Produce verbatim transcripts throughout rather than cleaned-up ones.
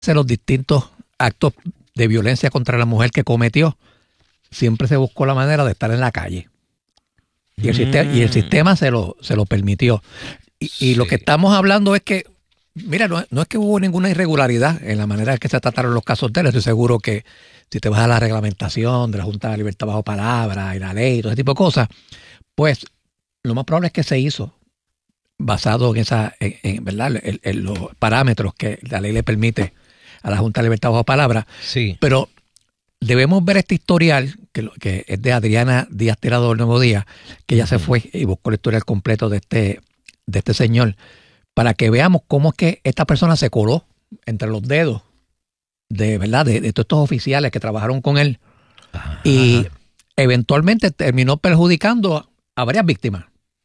los distintos actos de violencia contra la mujer que cometió, siempre se buscó la manera de estar en la calle. Y el, mm. sistema, y el sistema se lo, se lo permitió. Y, sí. y lo que estamos hablando es que, mira, no, no es que hubo ninguna irregularidad en la manera en que se trataron los casos de él. Estoy seguro que si te vas a la reglamentación de la Junta de Libertad Bajo Palabra y la ley y todo ese tipo de cosas, pues lo más probable es que se hizo basado en esa, en, en ¿verdad? En, en los parámetros que la ley le permite a la Junta de Libertad Bajo Palabra. Sí. Pero debemos ver este historial, que, que es de Adriana Díaz Tirado del Nuevo Día, que ya uh-huh. se fue y buscó el historial completo de este, de este señor, para que veamos cómo es que esta persona se coló entre los dedos de, ¿verdad? de, de todos estos oficiales que trabajaron con él uh-huh. y eventualmente terminó perjudicando a, a varias víctimas.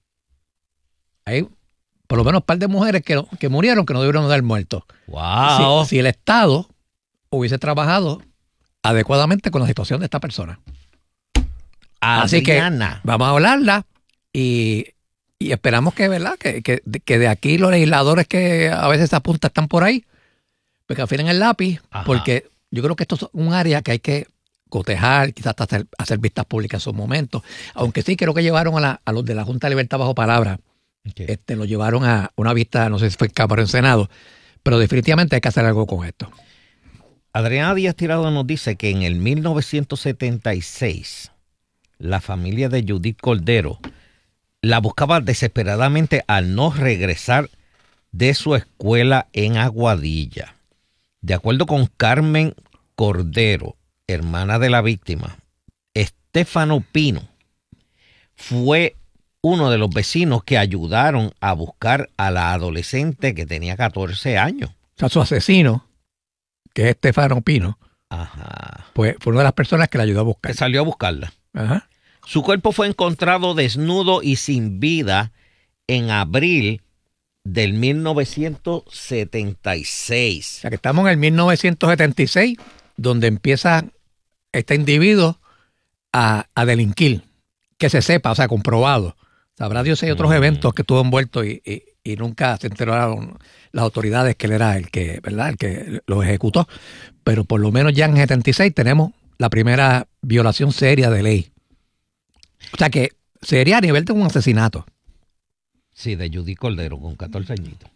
Hay por lo menos un par de mujeres que, que murieron que no debieron haber muerto. Wow. Si, si el Estado hubiese trabajado adecuadamente con la situación de esta persona. Adriana. Así que vamos a hablarla y, y esperamos que, ¿verdad? Que, que, que de aquí los legisladores que a veces se apuntan están por ahí, pues que afilen el lápiz, Ajá. porque yo creo que esto es un área que hay que cotejar, quizás hasta hacer, hacer vistas públicas en sus momentos, aunque sí creo que llevaron a, la, a los de la Junta de Libertad Bajo Palabra, okay. este, lo llevaron a una vista, no sé si fue en Cámara o en Senado, pero definitivamente hay que hacer algo con esto. Adriana Díaz Tirado nos dice que en el mil novecientos setenta y seis la familia de Judith Cordero la buscaba desesperadamente al no regresar de su escuela en Aguadilla. De acuerdo con Carmen Cordero, hermana de la víctima, Estefano Pino fue uno de los vecinos que ayudaron a buscar a la adolescente que tenía catorce años. O sea, su asesino, que es Estefano Pino, Ajá. pues fue una de las personas que la ayudó a buscar. Que salió a buscarla. Ajá. Su cuerpo fue encontrado desnudo y sin vida en abril del mil novecientos setenta y seis. O sea, que estamos en el mil novecientos setenta y seis, donde empieza este individuo a, a delinquir. Que se sepa, o sea, comprobado. Sabrá Dios si hay otros mm. eventos que estuvo envuelto y, y, y nunca se enteraron las autoridades que él era el que, ¿verdad? El que lo ejecutó. Pero por lo menos ya en setenta y seis tenemos la primera violación seria de ley. O sea que sería a nivel de un asesinato. Sí, de Judith Cordero, con catorce añitos.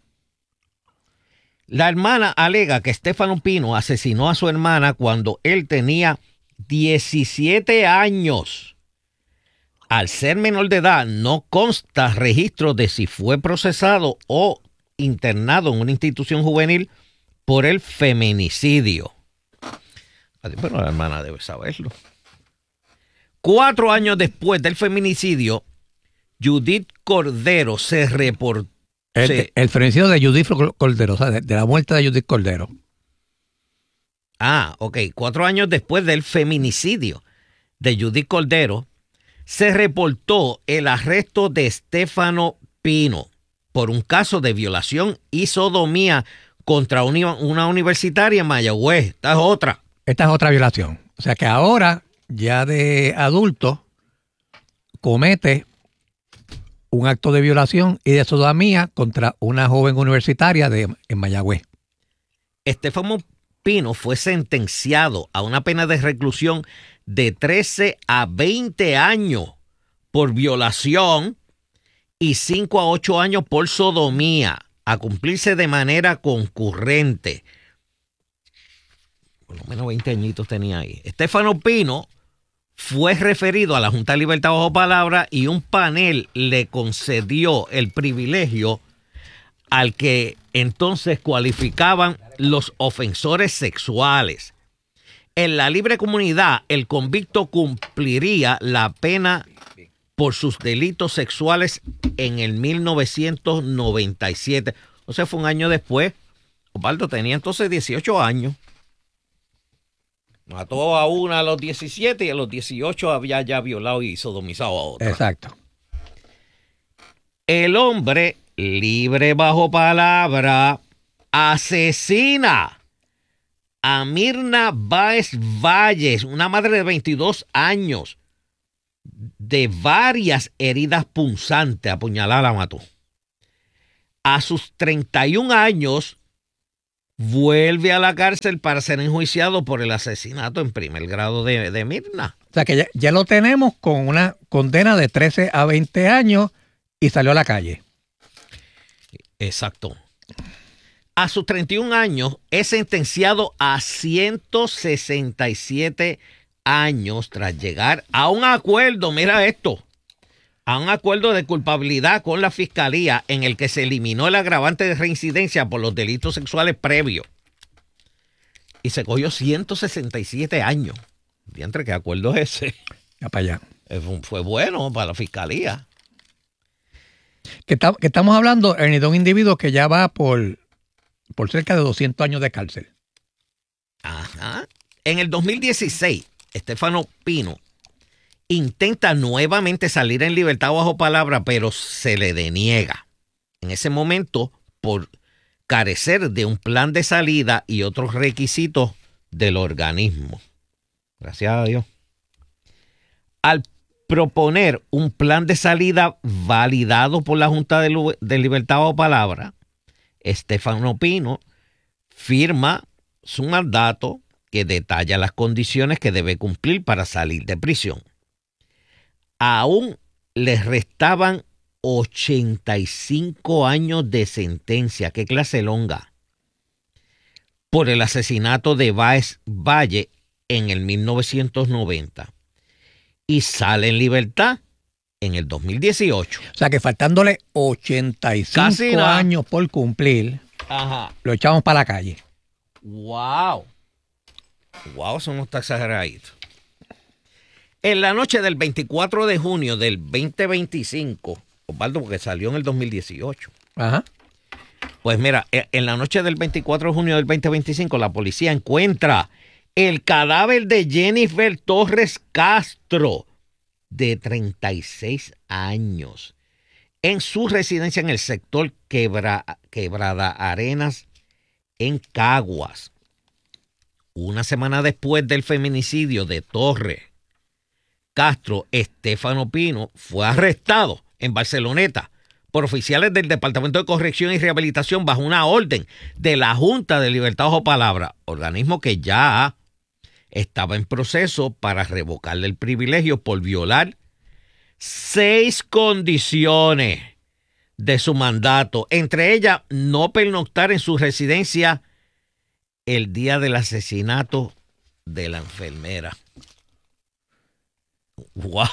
La hermana alega que Estefano Pino asesinó a su hermana cuando él tenía diecisiete años. Al ser menor de edad, no consta registro de si fue procesado o internado en una institución juvenil por el feminicidio. Pero la hermana debe saberlo. Cuatro años después del feminicidio, Judith Cordero se reportó. El, se, el feminicidio de Judith Cordero, o sea, de, de la muerte de Judith Cordero. Ah, ok. Cuatro años después del feminicidio de Judith Cordero, se reportó el arresto de Estefano Pino por un caso de violación y sodomía contra una, una universitaria en Mayagüez. Esta es otra. Esta es otra violación. O sea que ahora, ya de adulto, comete un acto de violación y de sodomía contra una joven universitaria de, en Mayagüez. Estefano Pino fue sentenciado a una pena de reclusión de trece a veinte años por violación y cinco a ocho años por sodomía, a cumplirse de manera concurrente. Por lo menos veinte añitos tenía ahí. Estefano Pino fue referido a la Junta de Libertad Bajo Palabra y un panel le concedió el privilegio al que entonces cualificaban los ofensores sexuales. En la libre comunidad, el convicto cumpliría la pena por sus delitos sexuales en el mil novecientos noventa y siete. O sea, fue un año después. Osvaldo tenía entonces dieciocho años. Mató a una a los diecisiete y a los dieciocho había ya violado y sodomizado a otra. Exacto. El hombre, libre bajo palabra, asesina a Mirna Báez Valles, una madre de veintidós años, de varias heridas punzantes, apuñalada la mató. A sus treinta y un años, vuelve a la cárcel para ser enjuiciado por el asesinato en primer grado de, de Mirna. O sea que ya, ya lo tenemos con una condena de trece a veinte años y salió a la calle. Exacto. A sus treinta y un años es sentenciado a ciento sesenta y siete años tras llegar a un acuerdo, mira esto, a un acuerdo de culpabilidad con la fiscalía en el que se eliminó el agravante de reincidencia por los delitos sexuales previos. Y se cogió ciento sesenta y siete años. Diantre, ¿qué acuerdo es ese? Ya para allá. Fue, fue bueno para la fiscalía. Que, ta, que estamos hablando, Ernie, de un individuo que ya va por, por cerca de doscientos años de cárcel. Ajá. En el dos mil dieciséis, Estefano Pino intenta nuevamente salir en libertad bajo palabra, pero se le deniega. En ese momento, por carecer de un plan de salida y otros requisitos del organismo. Gracias a Dios. Al proponer un plan de salida validado por la Junta de, de Libertad bajo palabra, Estefano Pino firma su mandato que detalla las condiciones que debe cumplir para salir de prisión. Aún les restaban ochenta y cinco años de sentencia. ¿Qué clase longa? Por el asesinato de Báez Valle en el mil novecientos noventa. Y sale en libertad en el dos mil dieciocho. O sea que faltándole ochenta y cinco años por cumplir, ajá, lo echamos para la calle. ¡Wow! ¡Wow! Eso no está exageradito. En la noche del veinticuatro de junio del veinte veinticinco, Osvaldo, porque salió en el dos mil dieciocho. Ajá. Pues mira, en la noche del veinticuatro de junio del veinte veinticinco, la policía encuentra el cadáver de Jennifer Torres Castro, de treinta y seis años, en su residencia en el sector Quebra, Quebrada Arenas, en Caguas. Una semana después del feminicidio de Torres Castro, Estefano Pino fue arrestado en Barceloneta por oficiales del Departamento de Corrección y Rehabilitación bajo una orden de la Junta de Libertad bajo palabra, organismo que ya estaba en proceso para revocarle el privilegio por violar seis condiciones de su mandato, entre ellas no pernoctar en su residencia el día del asesinato de la enfermera. ¡Wow!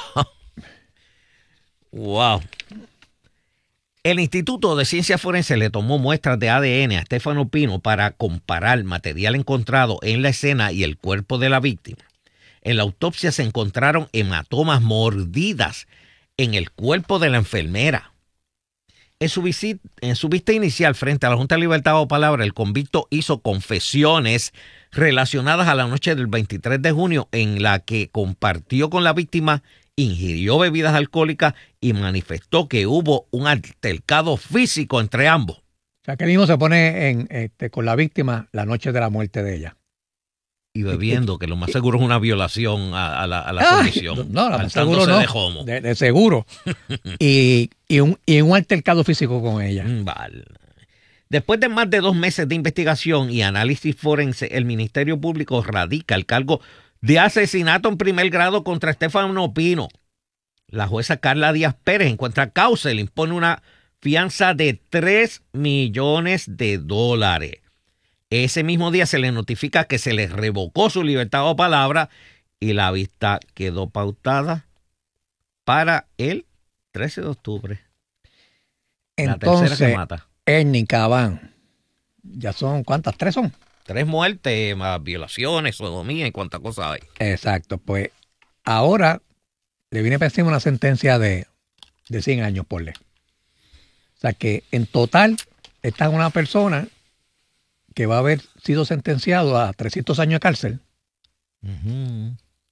¡Wow! El Instituto de Ciencias Forenses le tomó muestras de A D N a Estefano Pino para comparar material encontrado en la escena y el cuerpo de la víctima. En la autopsia se encontraron hematomas mordidas en el cuerpo de la enfermera. En su, visit, en su vista inicial frente a la Junta de Libertad bajo palabra, el convicto hizo confesiones relacionadas a la noche del veintitrés de junio en la que compartió con la víctima, ingirió bebidas alcohólicas y manifestó que hubo un altercado físico entre ambos. O sea, que él mismo se pone en, este, con la víctima la noche de la muerte de ella. Y bebiendo, que lo más seguro es una violación a, a la, a la Ay, condición. No, lo más seguro no. De, homo. de, de seguro. y, y, un, y un altercado físico con ella. Vale. Después de más de dos meses de investigación y análisis forense, el Ministerio Público radica el cargo de asesinato en primer grado contra Estefano Pino. La jueza Carla Díaz Pérez encuentra causa y le impone una fianza de tres millones de dólares. Ese mismo día se le notifica que se le revocó su libertad o palabra y la vista quedó pautada para el trece de octubre. Entonces, la tercera que mata. Ernie Cabán, ya son, ¿cuántas? ¿Tres son? Tres muertes, más violaciones, sodomía y cuántas cosas hay. Exacto, pues ahora le viene por encima una sentencia de, de cien años por ley. O sea que en total está una persona que va a haber sido sentenciado a trescientos años de cárcel. Uh-huh.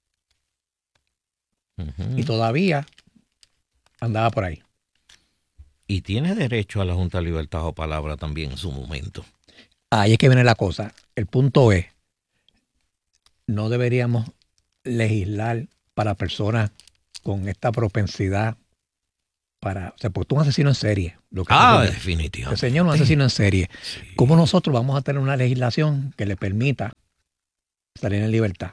Uh-huh. Y todavía andaba por ahí. Y tiene derecho a la Junta de Libertad o Palabra también en su momento. Ahí es que viene la cosa. El punto es, no deberíamos legislar para personas con esta propensidad para, o sea, porque tú un asesino en serie. Lo que Ah, hace, definitivamente. el señor un asesino en serie. Sí. ¿Cómo nosotros vamos a tener una legislación que le permita salir en libertad?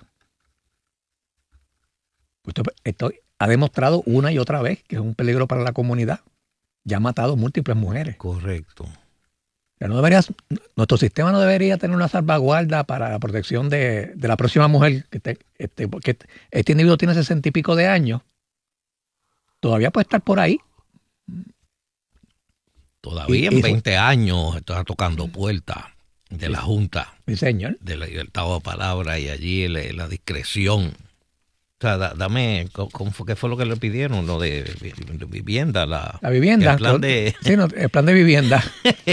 Esto, esto ha demostrado una y otra vez que es un peligro para la comunidad. Ya ha matado múltiples mujeres. Correcto. O sea, no debería, nuestro sistema no debería tener una salvaguarda para la protección de, de la próxima mujer. Que te, este, porque este individuo tiene sesenta y pico de años. Todavía puede estar por ahí. Todavía Y- y en fue- veinte años está tocando puertas de la Junta Mi señor. de la libertad de palabra y allí le- la discreción. O sea, da- dame, ¿cómo cómo fue, ¿qué fue lo que le pidieron? Lo de, vi- de vivienda, la, La vivienda. el plan de... Sí, no, el plan de vivienda.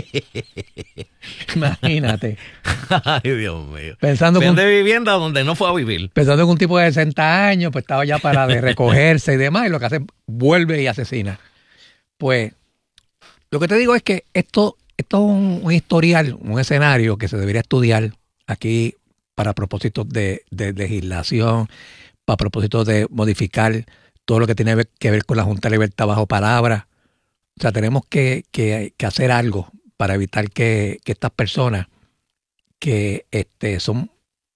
Imagínate. Ay, Dios mío. Pensando que Plan un, de vivienda donde no fue a vivir. pensando que un tipo de sesenta años pues estaba ya para de recogerse y demás, y lo que hace vuelve y asesina. Pues lo que te digo es que esto, esto es un, un historial, un escenario que se debería estudiar aquí para propósitos de, de legislación, para propósitos de modificar todo lo que tiene que ver con la Junta de Libertad bajo palabra. O sea, tenemos que, que, que hacer algo para evitar que, que estas personas que este, son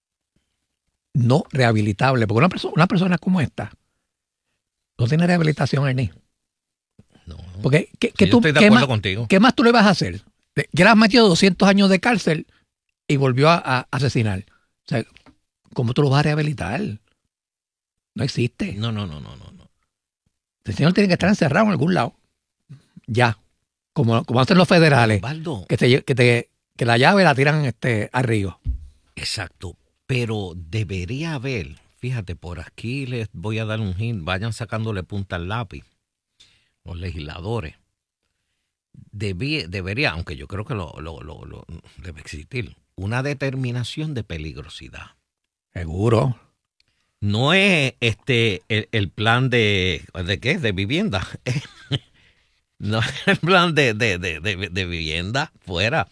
no rehabilitables, porque una, perso- una persona como esta no tiene rehabilitación, Ernie. No, no. Porque ¿qué, Sí, qué yo tú- estoy de qué acuerdo más, contigo. qué más tú le vas a hacer? Le- Ya le has metido doscientos años de cárcel y volvió a, a asesinar. O sea, ¿cómo tú lo vas a rehabilitar? No existe. No, no, no, no, no. no. El señor tiene que estar encerrado en algún lado. Ya. Como, como hacen los federales. Osvaldo, Que, te, que, te, que la llave la tiran este, al río. exacto. Pero debería haber, fíjate, por aquí les voy a dar un hint, vayan sacándole punta al lápiz, los legisladores. Debí- debería, aunque yo creo que lo, lo- lo- lo- debe existir, una determinación de peligrosidad. Seguro. No es este el, el plan de, ¿de qué? De vivienda. No es el plan de, de, de, de, de vivienda fuera.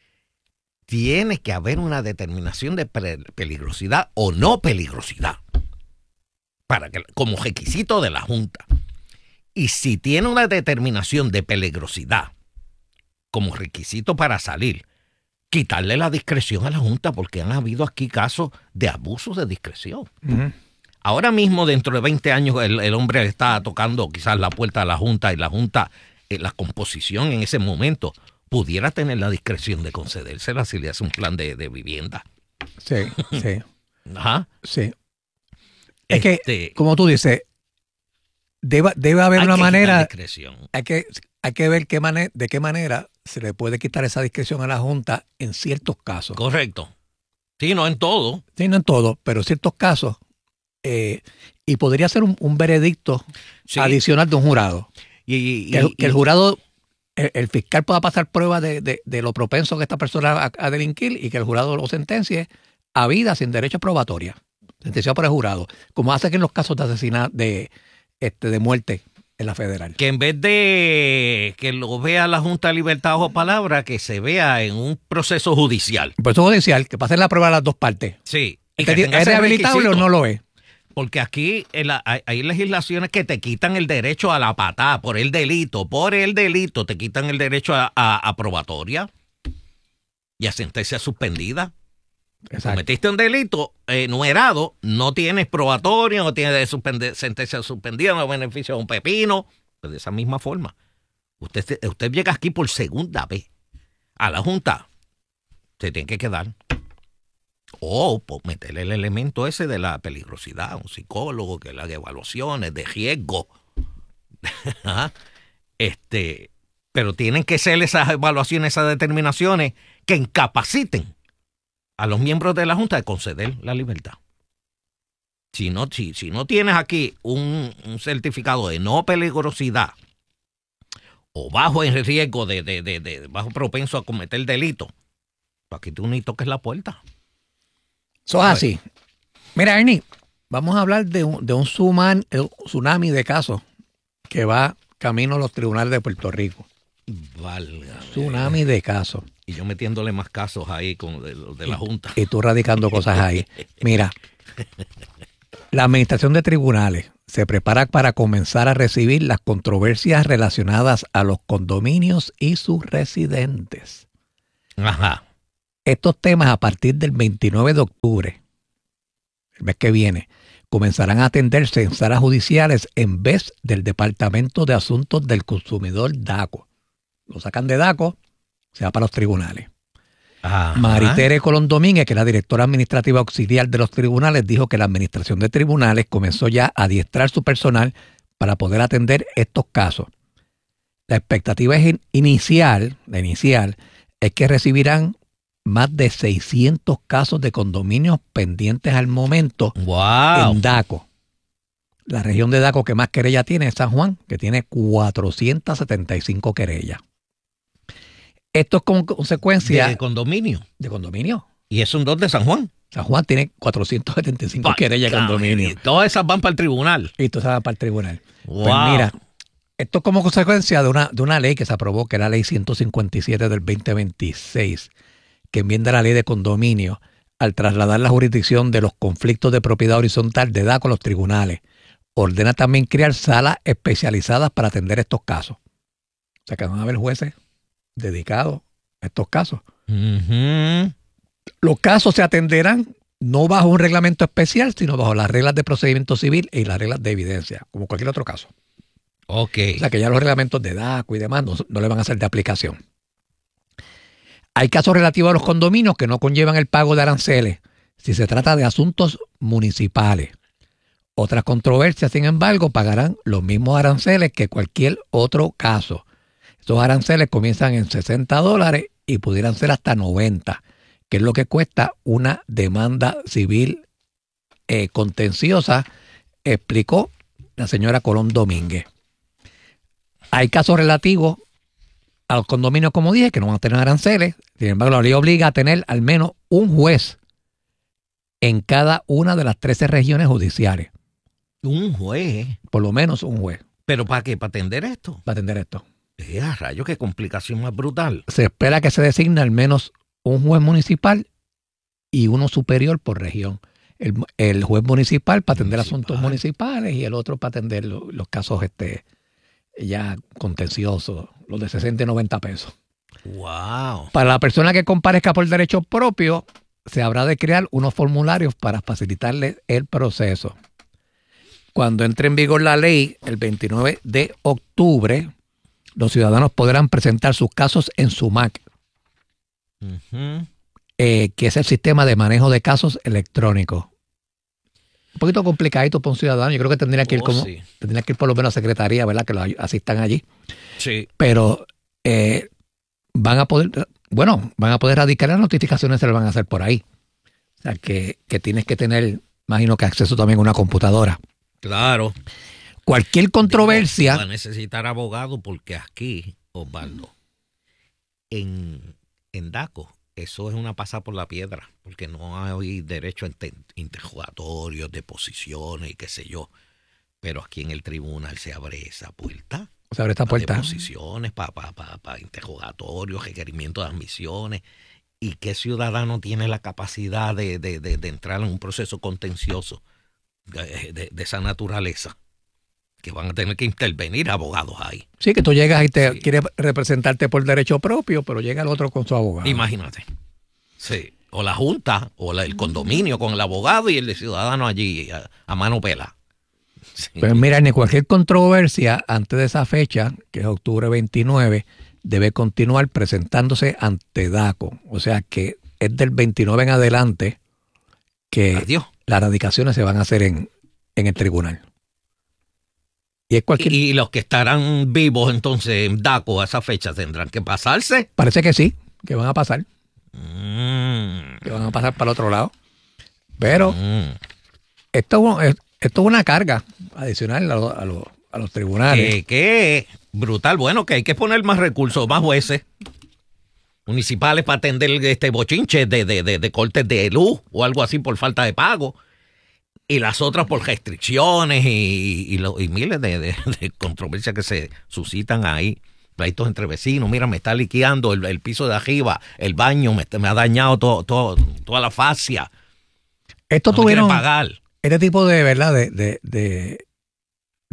Tiene que haber una determinación de pe- peligrosidad o no peligrosidad para que, como requisito de la Junta. Y si tiene una determinación de peligrosidad como requisito para salir, quitarle la discreción a la Junta, porque han habido aquí casos de abuso de discreción. Ujú. Ahora mismo, dentro de veinte años, el, el hombre está tocando quizás la puerta de la Junta y la Junta, eh, la composición en ese momento, pudiera tener la discreción de concedérsela si le hace un plan de, de vivienda. Sí, sí, Ajá. sí. Es que, Este, como tú dices, debe, debe haber hay una que quitar manera, discreción. hay que, hay que ver qué mane- de qué manera se le puede quitar esa discreción a la Junta en ciertos casos. Correcto. Sí, no en todo. Sí, no en todo, pero en ciertos casos. Eh, y podría ser un, un veredicto Sí. adicional de un jurado. Y, y- Que, el- y- que el jurado, el, el fiscal pueda pasar prueba de, de- de lo propenso que esta persona a, a delinquir y que el jurado lo sentencie a vida sin derecho a probatoria. Sentenciado por el jurado. Como hace que en los casos de asesinato, de, este, de muerte en la federal. que en vez de que lo vea la Junta de Libertad o Palabra, que se vea en un proceso judicial. Por eso judicial, que pasen la prueba a las dos partes. Sí. y ¿Es que tenga ese rehabilitable o requisito. no lo es? Porque aquí en la- hay, hay legislaciones que te quitan el derecho a la patada por el delito. Por el delito te quitan el derecho a, a- a probatoria y a sentencia suspendida. Exacto. Cometiste un delito eh, numerado, no tienes probatoria, no tienes suspende- sentencia suspendida, no beneficia a un pepino. Pues de esa misma forma. Usted, se- usted llega aquí por segunda vez a la Junta. Se tiene que quedar. O pues, meterle el elemento ese de la peligrosidad, un psicólogo que le haga evaluaciones de riesgo. Ajá. este, pero tienen que ser esas evaluaciones, esas determinaciones que incapaciten a los miembros de la Junta de conceder la libertad. Si no, si, si no tienes aquí un, un certificado de no peligrosidad o bajo en riesgo de, de, de, de bajo propenso a cometer delito, pues aquí tú ni toques la puerta. Eso es así. Mira, Ernie, vamos a hablar de un, de un tsuman- un tsunami de casos que va camino a los tribunales de Puerto Rico. Válgame. Tsunami de casos. Y yo metiéndole más casos ahí con de, de la Junta. Y tú radicando cosas ahí. Mira, la administración de tribunales se prepara para comenzar a recibir las controversias relacionadas a los condominios y sus residentes. Ajá. Estos temas a partir del veintinueve de octubre, el mes que viene, comenzarán a atenderse en salas judiciales en vez del Departamento de Asuntos del Consumidor DACO. Lo sacan de DACO, se va para los tribunales. Ajá. Maritere Colón Domínguez, que es la directora administrativa auxiliar de los tribunales, dijo que la administración de tribunales comenzó ya a adiestrar su personal para poder atender estos casos. La expectativa es in- inicial, la inicial, es que recibirán más de seiscientos casos de condominios pendientes al momento Wow. en DACO. La región de DACO que más querella tiene es San Juan, que tiene cuatrocientas setenta y cinco querellas. Esto es como consecuencia De condominio. de condominio. ¿Y eso en dónde? San Juan. San Juan tiene cuatrocientas setenta y cinco Pa- querellas de condominio. Y todas esas van para el tribunal. Y tú sabes para el tribunal. Wow. Pues mira, esto es como consecuencia de una, de una ley que se aprobó, que era la ley ciento cincuenta y siete del veinte veintiséis, que enmienda la ley de condominio al trasladar la jurisdicción de los conflictos de propiedad horizontal de DACO a los tribunales. Ordena también crear salas especializadas para atender estos casos. O sea que van a haber jueces dedicados a estos casos. Ujú. Los casos se atenderán no bajo un reglamento especial, sino bajo las reglas de procedimiento civil y las reglas de evidencia, como cualquier otro caso. Ok. O sea que ya los reglamentos de DACO y demás no, no le van a ser de aplicación. Hay casos relativos a los condominios que no conllevan el pago de aranceles si se trata de asuntos municipales. Otras controversias, sin embargo, pagarán los mismos aranceles que cualquier otro caso. Estos aranceles comienzan en sesenta dólares y pudieran ser hasta noventa, que es lo que cuesta una demanda civil eh, contenciosa, explicó la señora Colón Domínguez. Hay casos relativos a los condominios, como dije, que no van a tener aranceles. Sin embargo, la ley obliga a tener al menos un juez en cada una de las trece regiones judiciales. Un juez. Por lo menos un juez ¿Pero para qué? ¿Para atender esto? va a atender esto. Eh, a rayos, qué complicación más brutal. Se espera que se designe al menos un juez municipal y uno superior por región. El, el juez municipal para atender Municipal. asuntos municipales y el otro para atender lo- los casos este ya contenciosos, los de sesenta y noventa pesos. Wow. Para la persona que comparezca por derecho propio, se habrá de crear unos formularios para facilitarle el proceso. Cuando entre en vigor la ley, el veintinueve de octubre, los ciudadanos podrán presentar sus casos en SUMAC, Ujú. eh, que es el sistema de manejo de casos electrónicos. Un poquito complicadito para un ciudadano. Yo creo que tendría que ir Oh, como sí. tendría que ir por lo menos a secretaría, ¿verdad? Que lo ay- asistan allí. Sí. Pero eh, van a poder, bueno, van a poder radicar las notificaciones, se las van a hacer por ahí. O sea que, que tienes que tener, imagino que acceso también a una computadora. Claro. Cualquier controversia. Va a necesitar abogado porque aquí, Osvaldo, en, en DACO, eso es una pasada por la piedra, porque no hay derecho a inte- interrogatorios, deposiciones y qué sé yo. Pero aquí en el tribunal se abre esa puerta. Se abre esta Para puerta. deposiciones, para pa, pa, pa interrogatorios, requerimientos de admisiones. ¿Y qué ciudadano tiene la capacidad de, de, de, de entrar en un proceso contencioso de, de, de esa naturaleza? Que van a tener que intervenir abogados ahí. Sí, que tú llegas y te Sí. quieres representarte por derecho propio, pero llega el otro con su abogado. Imagínate. Sí. O la junta, o la- el condominio con el abogado y el de ciudadano allí a, a mano pela. Sí. Pues mira, ni cualquier controversia antes de esa fecha, que es octubre veintinueve, debe continuar presentándose ante DACO. O sea que es del veintinueve en adelante que Adiós. las radicaciones se van a hacer en, en el tribunal. Y es cualquier... Y, y los que estarán vivos entonces en DACO a esa fecha tendrán que pasarse. Parece que sí, que van a pasar, Mm. que van a pasar para el otro lado. Pero Mm. esto, es- esto es una carga adicional a, lo- a lo- a los tribunales. Que, que brutal. Bueno, que hay que poner más recursos, más jueces municipales para atender este bochinche de, de, de, de cortes de luz o algo así por falta de pago. Y las otras por restricciones y, y, lo- y miles de, de- de controversias que se suscitan ahí. Pleitos entre vecinos. Mira, me está liqueando el, el piso de arriba, el baño, me, me ha dañado todo, todo, toda la fascia. Esto No me quieren tuvieron pagar. este tipo de, ¿verdad? De, de, de,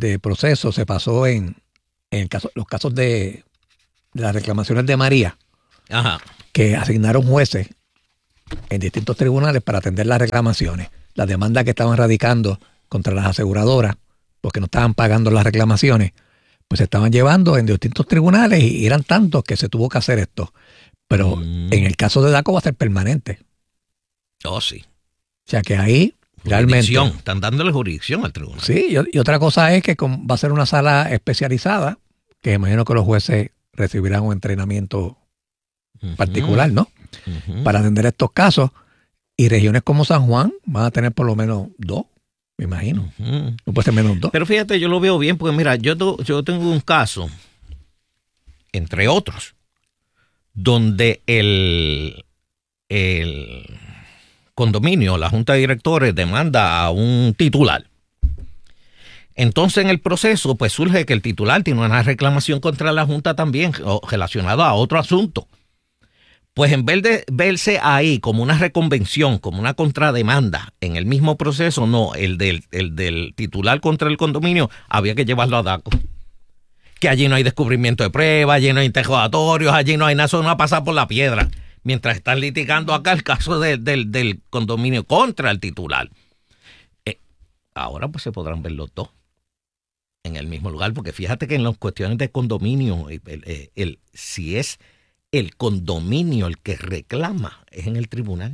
de proceso se pasó en, en el caso, los casos de, de las reclamaciones de María, Ajá. que asignaron jueces en distintos tribunales para atender las reclamaciones. Las demandas que estaban radicando contra las aseguradoras, porque no estaban pagando las reclamaciones, pues se estaban llevando en distintos tribunales y eran tantos que se tuvo que hacer esto. Pero mm. en el caso de DACO va a ser permanente. Oh, sí. O sea que ahí realmente... Están dándole jurisdicción al tribunal. Sí, y, y otra cosa es que con, va a ser una sala especializada, que imagino que los jueces recibirán un entrenamiento uh-huh. particular, ¿no? Uh-huh. Para atender estos casos. Y regiones como San Juan van a tener por lo menos dos, me imagino. Uh-huh. No puede ser menos dos. Pero fíjate, yo lo veo bien porque mira, yo, to, yo tengo un caso, entre otros, donde el, el condominio, la junta de directores, demanda a un titular. Entonces en el proceso pues surge que el titular tiene una reclamación contra la junta también relacionada a otro asunto. Pues en vez de verse ahí como una reconvención, como una contrademanda en el mismo proceso, no, el del, el del titular contra el condominio había que llevarlo a DACO. Que allí no hay descubrimiento de pruebas, allí no hay interrogatorios, allí no hay nada, eso no va a pasar por la piedra. Mientras están litigando acá el caso de, de, del condominio contra el titular. Eh, ahora pues se podrán ver los dos en el mismo lugar, porque fíjate que en las cuestiones de condominio, el, el, el, si es el condominio el que reclama, es en el tribunal.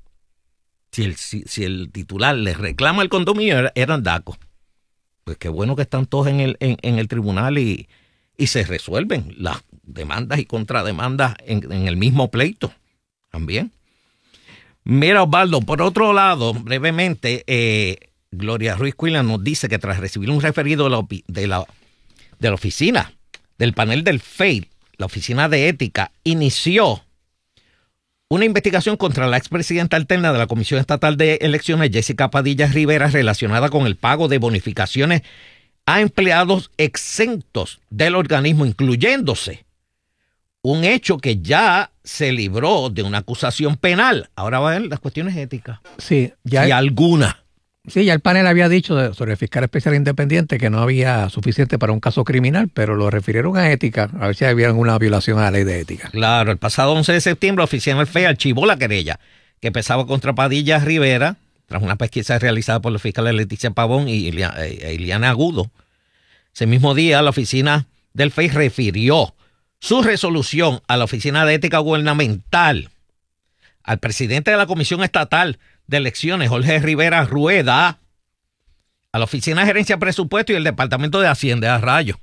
Si el, si, si el titular le reclama el condominio, eran DACO. Pues qué bueno que están todos en el, en, en el tribunal y, y se resuelven las demandas y contrademandas en, en el mismo pleito también. Mira, Osvaldo, por otro lado, brevemente, eh, Gloria Ruiz Cuila nos dice que tras recibir un referido de la, de la, de la oficina del panel del F E I, la Oficina de Ética inició una investigación contra la expresidenta alterna de la Comisión Estatal de Elecciones, Jessica Padilla Rivera, relacionada con el pago de bonificaciones a empleados exentos del organismo, incluyéndose un hecho que ya se libró de una acusación penal. Ahora va a ver las cuestiones éticas. Sí, ya. Y alguna. Sí, ya el panel había dicho sobre el fiscal especial independiente que no había suficiente para un caso criminal, pero lo refirieron a ética, a ver si había alguna violación a la ley de ética. Claro, el pasado once de septiembre la oficina del F E I archivó la querella que pesaba contra Padilla Rivera tras una pesquisa realizada por los fiscales Leticia Pavón y Iliana Agudo. Ese mismo día la oficina del F E I refirió su resolución a la Oficina de Ética Gubernamental, al presidente de la Comisión Estatal de Elecciones, Jorge Rivera Rueda, a la Oficina de Gerencia de Presupuesto y el Departamento de Hacienda, a rayo.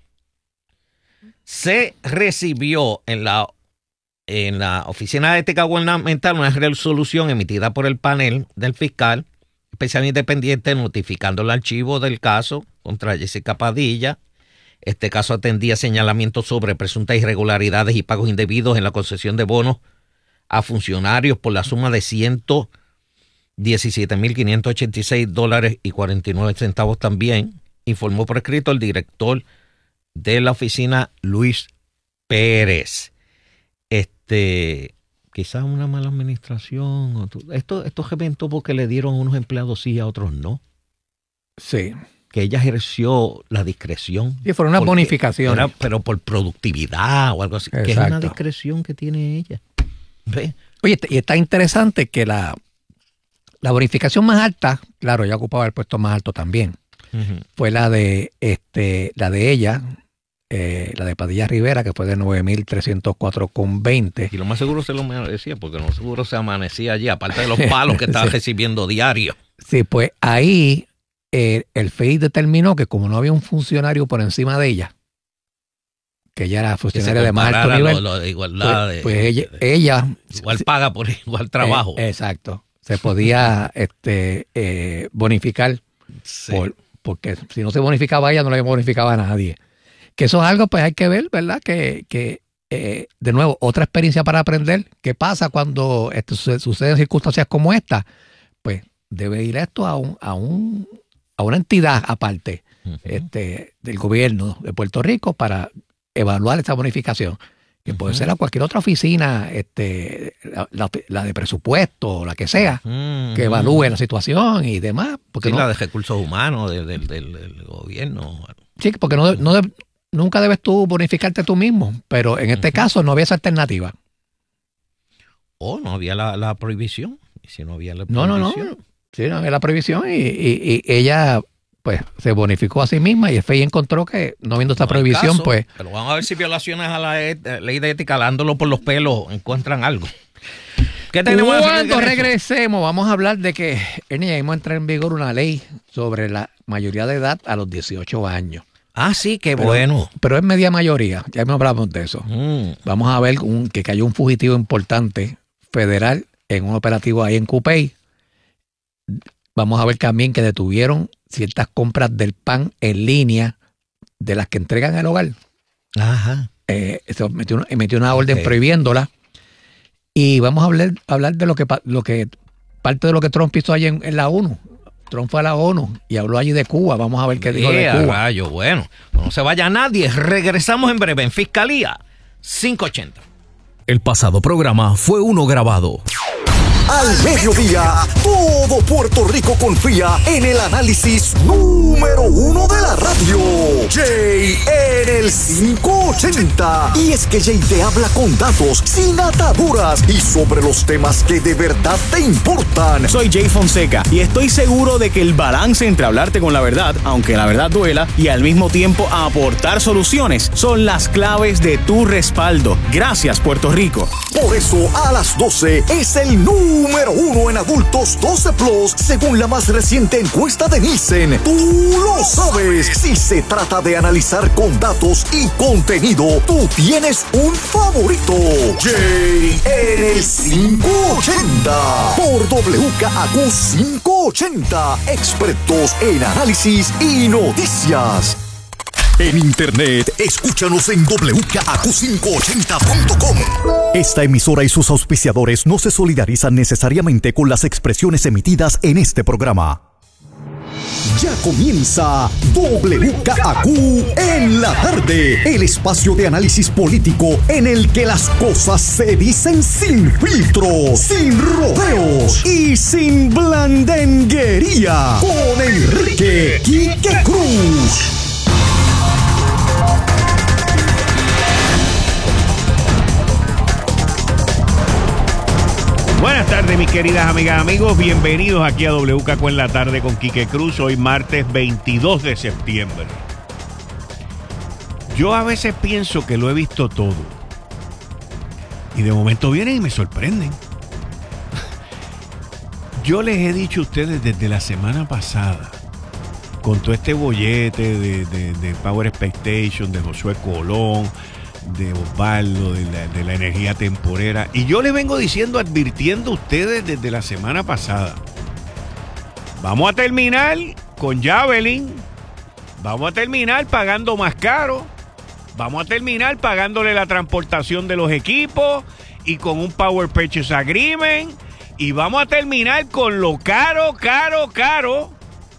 Se recibió en la, en la Oficina de Ética Gubernamental una resolución emitida por el panel del fiscal especial independiente notificando el archivo del caso contra Jessica Padilla. Este caso atendía señalamientos sobre presuntas irregularidades y pagos indebidos en la concesión de bonos a funcionarios por la suma de ciento diecisiete mil quinientos ochenta y seis dólares y cuarenta y nueve centavos también, informó por escrito el director de la oficina, Luis Pérez. Este, quizás una mala administración. O esto, estos eventos porque le dieron a unos empleados sí y a otros no. Sí. Que ella ejerció la discreción. Sí, fueron unas bonificaciones. Era, pero por productividad o algo así. Exacto. Que es una discreción que tiene ella. ¿Ve? Oye, y está interesante que la, la bonificación más alta, claro, ella ocupaba el puesto más alto también, uh-huh. fue la de este, la de ella, eh, la de Padilla Rivera, que fue de nueve mil trescientos cuatro con veinte. Y lo más seguro se lo merecía, porque lo más seguro se amanecía allí, aparte de los palos que estaba sí. recibiendo diario. Sí, pues ahí eh, el F E I determinó que como no había un funcionario por encima de ella, que ella era funcionaria de más alto nivel, lo, lo de igualdad pues, de, pues ella, de, ella igual paga por igual trabajo. Eh, exacto. Se podía este, eh, bonificar sí. por, porque si no se bonificaba ella, no le bonificaba a nadie. Que eso es algo, pues hay que ver, ¿verdad? Que, que eh, de nuevo, otra experiencia para aprender. ¿Qué pasa cuando esto suceden circunstancias como esta? Pues debe ir esto a un, a un, a una entidad aparte uh-huh. este, del gobierno de Puerto Rico para evaluar esa bonificación, que uh-huh. puede ser a cualquier otra oficina, este, la, la, la de presupuesto o la que sea, uh-huh. que evalúe la situación y demás. Porque sí, no, la de recursos humanos del, del, del, del gobierno. Sí, porque no, no de, nunca debes tú bonificarte tú mismo, pero en este uh-huh. caso no había esa alternativa. O oh, no había la, la prohibición. Y si no había la no, prohibición. No, no, sí, no había la prohibición y, y, y ella pues se bonificó a sí misma y el F E I encontró que no habiendo esta no prohibición, caso, pues... Pero vamos a ver si violaciones a la et- ley de ética, dándolo por los pelos, encuentran algo. ¿Qué tenemos? Cuando regresemos, vamos a hablar de que Ernie, hemos entrado en vigor una ley sobre la mayoría de edad a los dieciocho años. Ah, sí, qué pero, bueno. Pero es media mayoría, ya me hablamos de eso. Mm. Vamos a ver un, que cayó un fugitivo importante federal en un operativo ahí en Cupey. Vamos a ver también que detuvieron ciertas compras del pan en línea de las que entregan al hogar. Ajá. Eh, eso metió, una, metió una orden okay. prohibiéndola. Y vamos a hablar, hablar de lo que, lo que parte de lo que Trump hizo allí en, en la ONU. Trump fue a la ONU y habló allí de Cuba. Vamos a ver qué dijo de Cuba. Rayo, bueno, no se vaya nadie. Regresamos en breve en Fiscalía quinientos ochenta. El pasado programa fue uno grabado. Al mediodía, todo Puerto Rico confía en el análisis número uno de la radio. Jay en el quinientos ochenta. Y es que Jay te habla con datos, sin ataduras y sobre los temas que de verdad te importan. Soy Jay Fonseca y estoy seguro de que el balance entre hablarte con la verdad, aunque la verdad duela, y al mismo tiempo aportar soluciones son las claves de tu respaldo. Gracias, Puerto Rico. Por eso, a las doce es el número Número uno en adultos doce plus, según la más reciente encuesta de Nielsen. Tú lo sabes. Si se trata de analizar con datos y contenido, tú tienes un favorito. Jay en el quinientos ochenta. Por W K A Q quinientos ochenta. Expertos en análisis y noticias. En internet, escúchanos en doble u k a q quinientos ochenta punto com. Esta emisora y sus auspiciadores no se solidarizan necesariamente con las expresiones emitidas en este programa. Ya comienza W K A Q en la tarde, el espacio de análisis político en el que las cosas se dicen sin filtros, sin rodeos y sin blandenguería. Con Enrique Quique Cruz. Buenas tardes, mis queridas amigas y amigos. Bienvenidos aquí a W K Q en la tarde con Quique Cruz. Hoy martes veintidós de septiembre. Yo a veces pienso que lo he visto todo. Y de momento vienen y me sorprenden. Yo les he dicho a ustedes desde la semana pasada, con todo este bollete de, de, de Power Expectation, de Josué Colón, de Osvaldo, de la, de la energía temporera. Y yo les vengo diciendo, advirtiendo a ustedes desde la semana pasada. Vamos a terminar con Javelin. Vamos a terminar pagando más caro. Vamos a terminar pagándole la transportación de los equipos y con un Power Purchase Agreement. Y vamos a terminar con lo caro, caro, caro.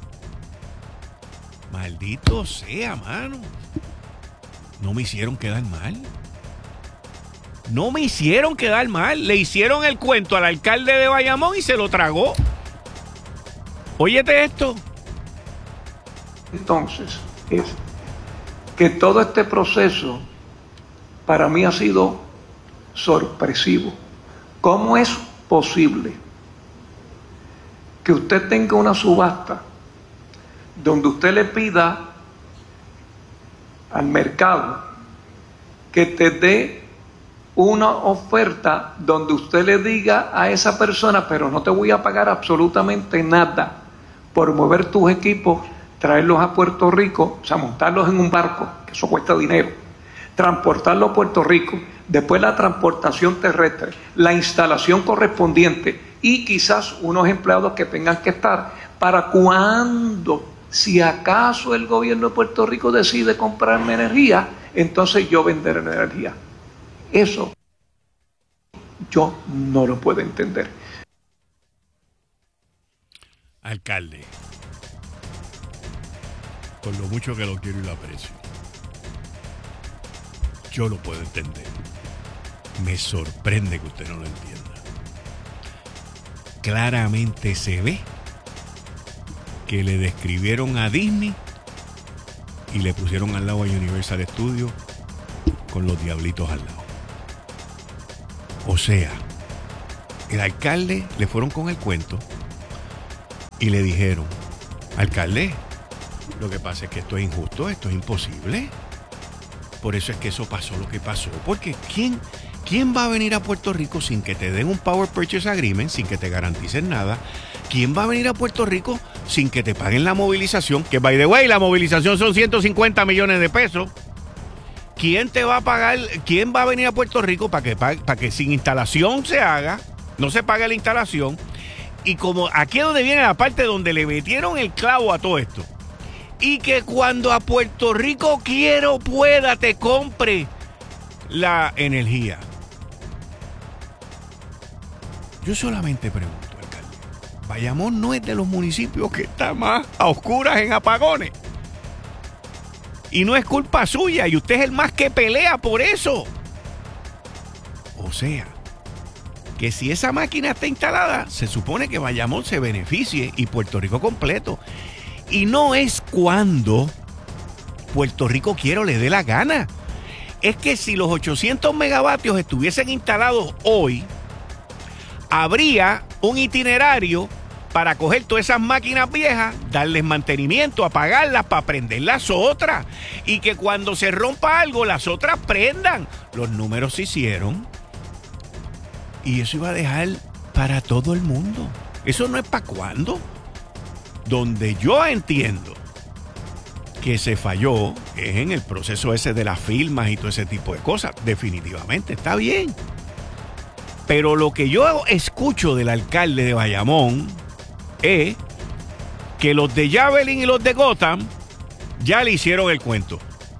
Maldito sea, mano. No me hicieron quedar mal. No me hicieron quedar mal. Le hicieron el cuento al alcalde de Bayamón y se lo tragó. Óyete esto. Entonces, es que todo este proceso para mí ha sido sorpresivo. ¿Cómo es posible que usted tenga una subasta donde usted le pida al mercado que te dé una oferta donde usted le diga a esa persona, pero no te voy a pagar absolutamente nada por mover tus equipos, traerlos a Puerto Rico, o sea, montarlos en un barco, que eso cuesta dinero, transportarlos a Puerto Rico, después la transportación terrestre, la instalación correspondiente y quizás unos empleados que tengan que estar para cuando, si acaso el gobierno de Puerto Rico decide comprarme energía, entonces yo venderé energía. Eso yo no lo puedo entender. Alcalde, con lo mucho que lo quiero y lo aprecio, yo lo puedo entender. Me sorprende que usted no lo entienda. Claramente se ve que le describieron a Disney y le pusieron al lado a Universal Studios con los diablitos al lado. O sea, el alcalde le fueron con el cuento y le dijeron, alcalde, lo que pasa es que esto es injusto, esto es imposible. Por eso es que eso pasó lo que pasó. Porque ¿quién, quién va a venir a Puerto Rico sin que te den un Power Purchase Agreement, sin que te garanticen nada? ¿Quién va a venir a Puerto Rico sin que te paguen la movilización? Que, by the way, la movilización son ciento cincuenta millones de pesos. ¿Quién te va a pagar? ¿Quién va a venir a Puerto Rico para que, para que sin instalación se haga, no se pague la instalación? Y como aquí es donde viene la parte donde le metieron el clavo a todo esto. Y que cuando a Puerto Rico quiero pueda te compre la energía. Yo solamente pregunto, alcalde, Bayamón no es de los municipios que está más a oscuras en apagones. Y no es culpa suya, y usted es el más que pelea por eso. O sea, que si esa máquina está instalada, se supone que Bayamón se beneficie y Puerto Rico completo. Y no es cuando Puerto Rico quiera o le dé la gana. Es que si los ochocientos megavatios estuviesen instalados hoy, habría un itinerario para coger todas esas máquinas viejas, darles mantenimiento, apagarlas para prender las otras. Y que cuando se rompa algo, las otras prendan. Los números se hicieron. Y eso iba a dejar para todo el mundo. Eso no es para cuándo. Donde yo entiendo que se falló es en el proceso ese de las firmas y todo ese tipo de cosas. Definitivamente, está bien. Pero lo que yo escucho del alcalde de Bayamón es que los de Javelin y los de Gotham ya le hicieron el cuento.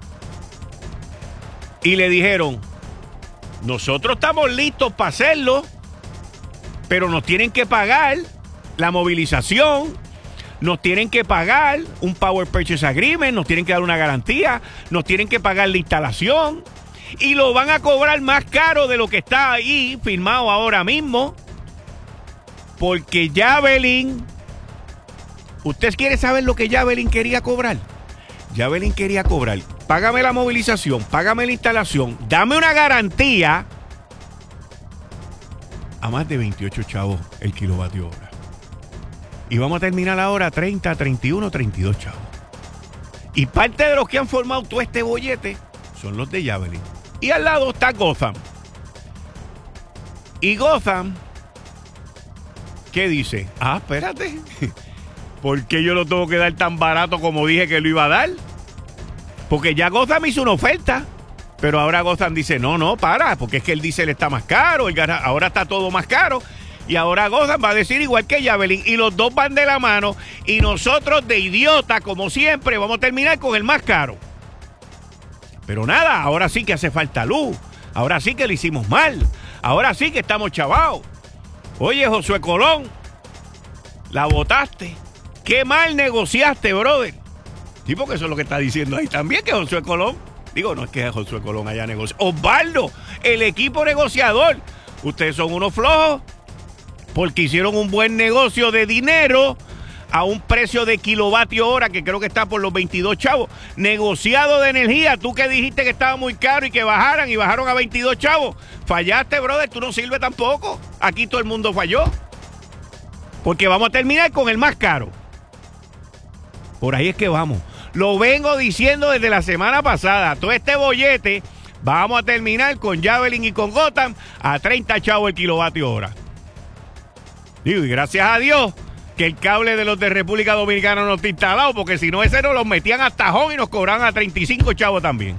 Y le dijeron, nosotros estamos listos para hacerlo, pero nos tienen que pagar la movilización, nos tienen que pagar un Power Purchase Agreement, nos tienen que dar una garantía, nos tienen que pagar la instalación y lo van a cobrar más caro de lo que está ahí firmado ahora mismo. Porque Javelin, ¿usted quiere saber lo que Javelin quería cobrar? Javelin quería cobrar, págame la movilización, págame la instalación, dame una garantía a más de veintiocho chavos el kilovatio hora. Y vamos a terminar ahora treinta, treinta y uno, treinta y dos chavos. Y parte de los que han formado todo este bollete son los de Javelin. Y al lado está Gotham. Y Gotham, ¿qué dice? Ah, espérate. ¿Por qué yo lo tengo que dar tan barato como dije que lo iba a dar? Porque ya Gotham hizo una oferta. Pero ahora Gotham dice, no, no, para. Porque es que el diésel está más caro. El gas, ahora está todo más caro. Y ahora Gotham va a decir igual que Javelin. Y los dos van de la mano. Y nosotros de idiota, como siempre, vamos a terminar con el más caro. Pero nada, ahora sí que hace falta luz. Ahora sí que lo hicimos mal. Ahora sí que estamos chavados. Oye, Josué Colón, la botaste. Qué mal negociaste, brother. Sí, porque eso es lo que está diciendo ahí también, que Josué Colón. Digo, no es que Josué Colón haya negociado. Osvaldo, el equipo negociador. Ustedes son unos flojos. Porque hicieron un buen negocio de dinero a un precio de kilovatio hora que creo que está por los veintidós chavos. Negociado de energía, tú que dijiste que estaba muy caro y que bajaran y bajaron a veintidós chavos. Fallaste, brother, tú no sirves tampoco. Aquí todo el mundo falló. Porque vamos a terminar con el más caro. Por ahí es que vamos. Lo vengo diciendo desde la semana pasada. Todo este bollete, vamos a terminar con Javelin y con Gotham a treinta chavos el kilovatio hora. Digo, y gracias a Dios que el cable de los de República Dominicana no está instalado, porque si no, ese nos los metían a tajón y nos cobraban a treinta y cinco chavos también.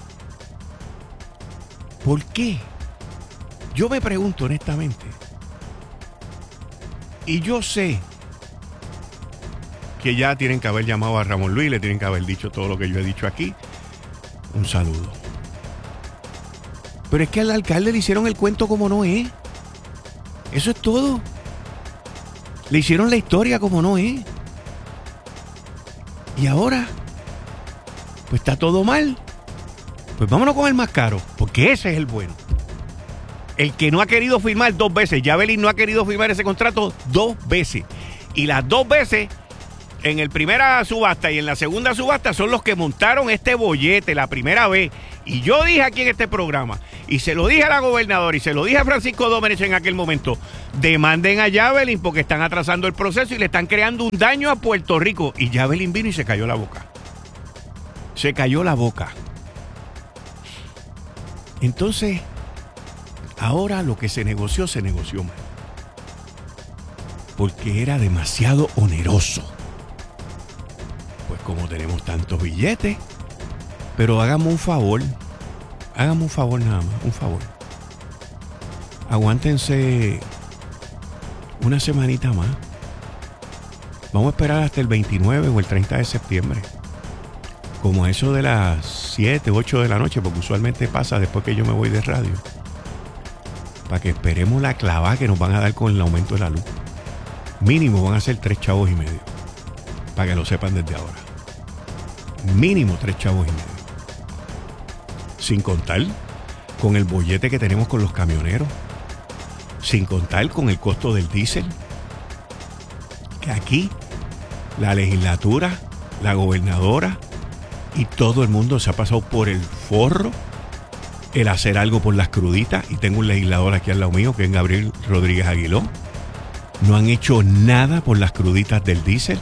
¿Por qué? Yo me pregunto honestamente. Y yo sé que ya tienen que haber llamado a Ramón Luis, le tienen que haber dicho todo lo que yo he dicho aquí. Un saludo. Pero es que al alcalde le hicieron el cuento como no es. Eso es todo. Le hicieron la historia como no es. Y ahora, pues está todo mal. Pues vámonos con el más caro, porque ese es el bueno. El que no ha querido firmar dos veces. Javelin no ha querido firmar ese contrato dos veces. Y las dos veces en el primera subasta y en la segunda subasta son los que montaron este bollete la primera vez. Y yo dije aquí en este programa, y se lo dije a la gobernadora y se lo dije a Francisco Domenech en aquel momento, demanden a Javelin porque están atrasando el proceso y le están creando un daño a Puerto Rico. Y Javelin vino y se cayó la boca. Se cayó la boca. Entonces, ahora lo que se negoció, se negoció mal. Porque era demasiado oneroso. Pues como tenemos tantos billetes, pero hagamos un favor, hagamos un favor nada más, un favor. Aguántense una semanita más. Vamos a esperar hasta el veintinueve o el treinta de septiembre. Como a eso de las siete, ocho de la noche, porque usualmente pasa después que yo me voy de radio. Para que esperemos la clavada que nos van a dar con el aumento de la luz. Mínimo van a ser tres chavos y medio. Para que lo sepan desde ahora. Mínimo tres chavos y medio. Sin contar con el bollete que tenemos con los camioneros. Sin contar con el costo del diésel. Que aquí la legislatura, la gobernadora y todo el mundo se ha pasado por el forro el hacer algo por las cruditas. Y tengo un legislador aquí al lado mío que es Gabriel Rodríguez Aguiló. No han hecho nada por las cruditas del diésel.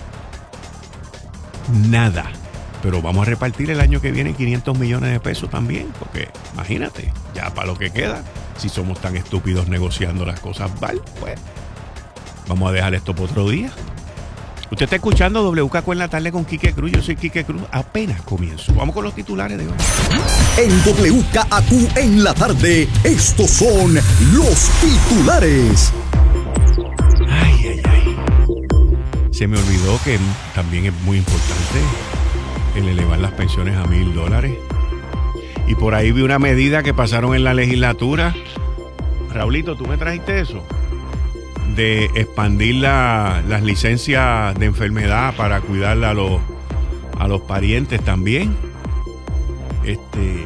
Nada. Pero vamos a repartir el año que viene quinientos millones de pesos también. Porque imagínate, ya para lo que queda, si somos tan estúpidos negociando las cosas mal, pues vamos a dejar esto por otro día. Usted está escuchando W K Q en la tarde con Quique Cruz. Yo soy Quique Cruz. Apenas comienzo. Vamos con los titulares de hoy. En W K Q en la tarde, estos son los titulares. Ay, ay, ay. Se me olvidó que también es muy importante el elevar las pensiones a mil dólares. Y por ahí vi una medida que pasaron en la legislatura. Raulito, ¿tú me trajiste eso? De expandir la, las licencias de enfermedad para cuidar a los, a los parientes también. Este...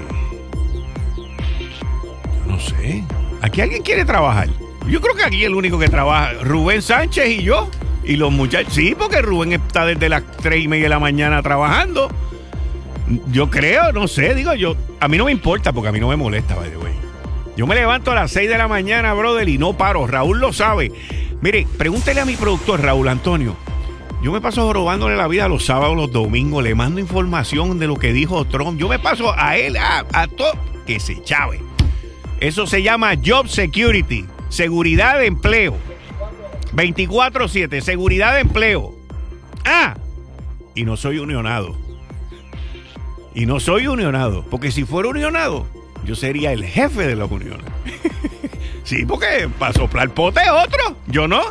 No sé. ¿Aquí alguien quiere trabajar? Yo creo que aquí el único que trabaja, Rubén Sánchez y yo. Y los muchachos, sí, porque Rubén está desde las tres y media de la mañana trabajando. Yo creo, no sé, digo yo, a mí no me importa porque a mí no me molesta, by the way. Yo me levanto a las seis de la mañana, brother, y no paro. Raúl lo sabe. Mire, pregúntele a mi productor, Raúl Antonio. Yo me paso robándole la vida los sábados, los domingos, le mando información de lo que dijo Trump. Yo me paso a él, a, a todo, que se chave. Eso se llama Job Security, seguridad de empleo. veinticuatro siete, seguridad de empleo. Ah, y no soy unionado. Y no soy unionado, porque si fuera unionado, yo sería el jefe de la unión. Sí, porque para soplar pote es otro, yo no.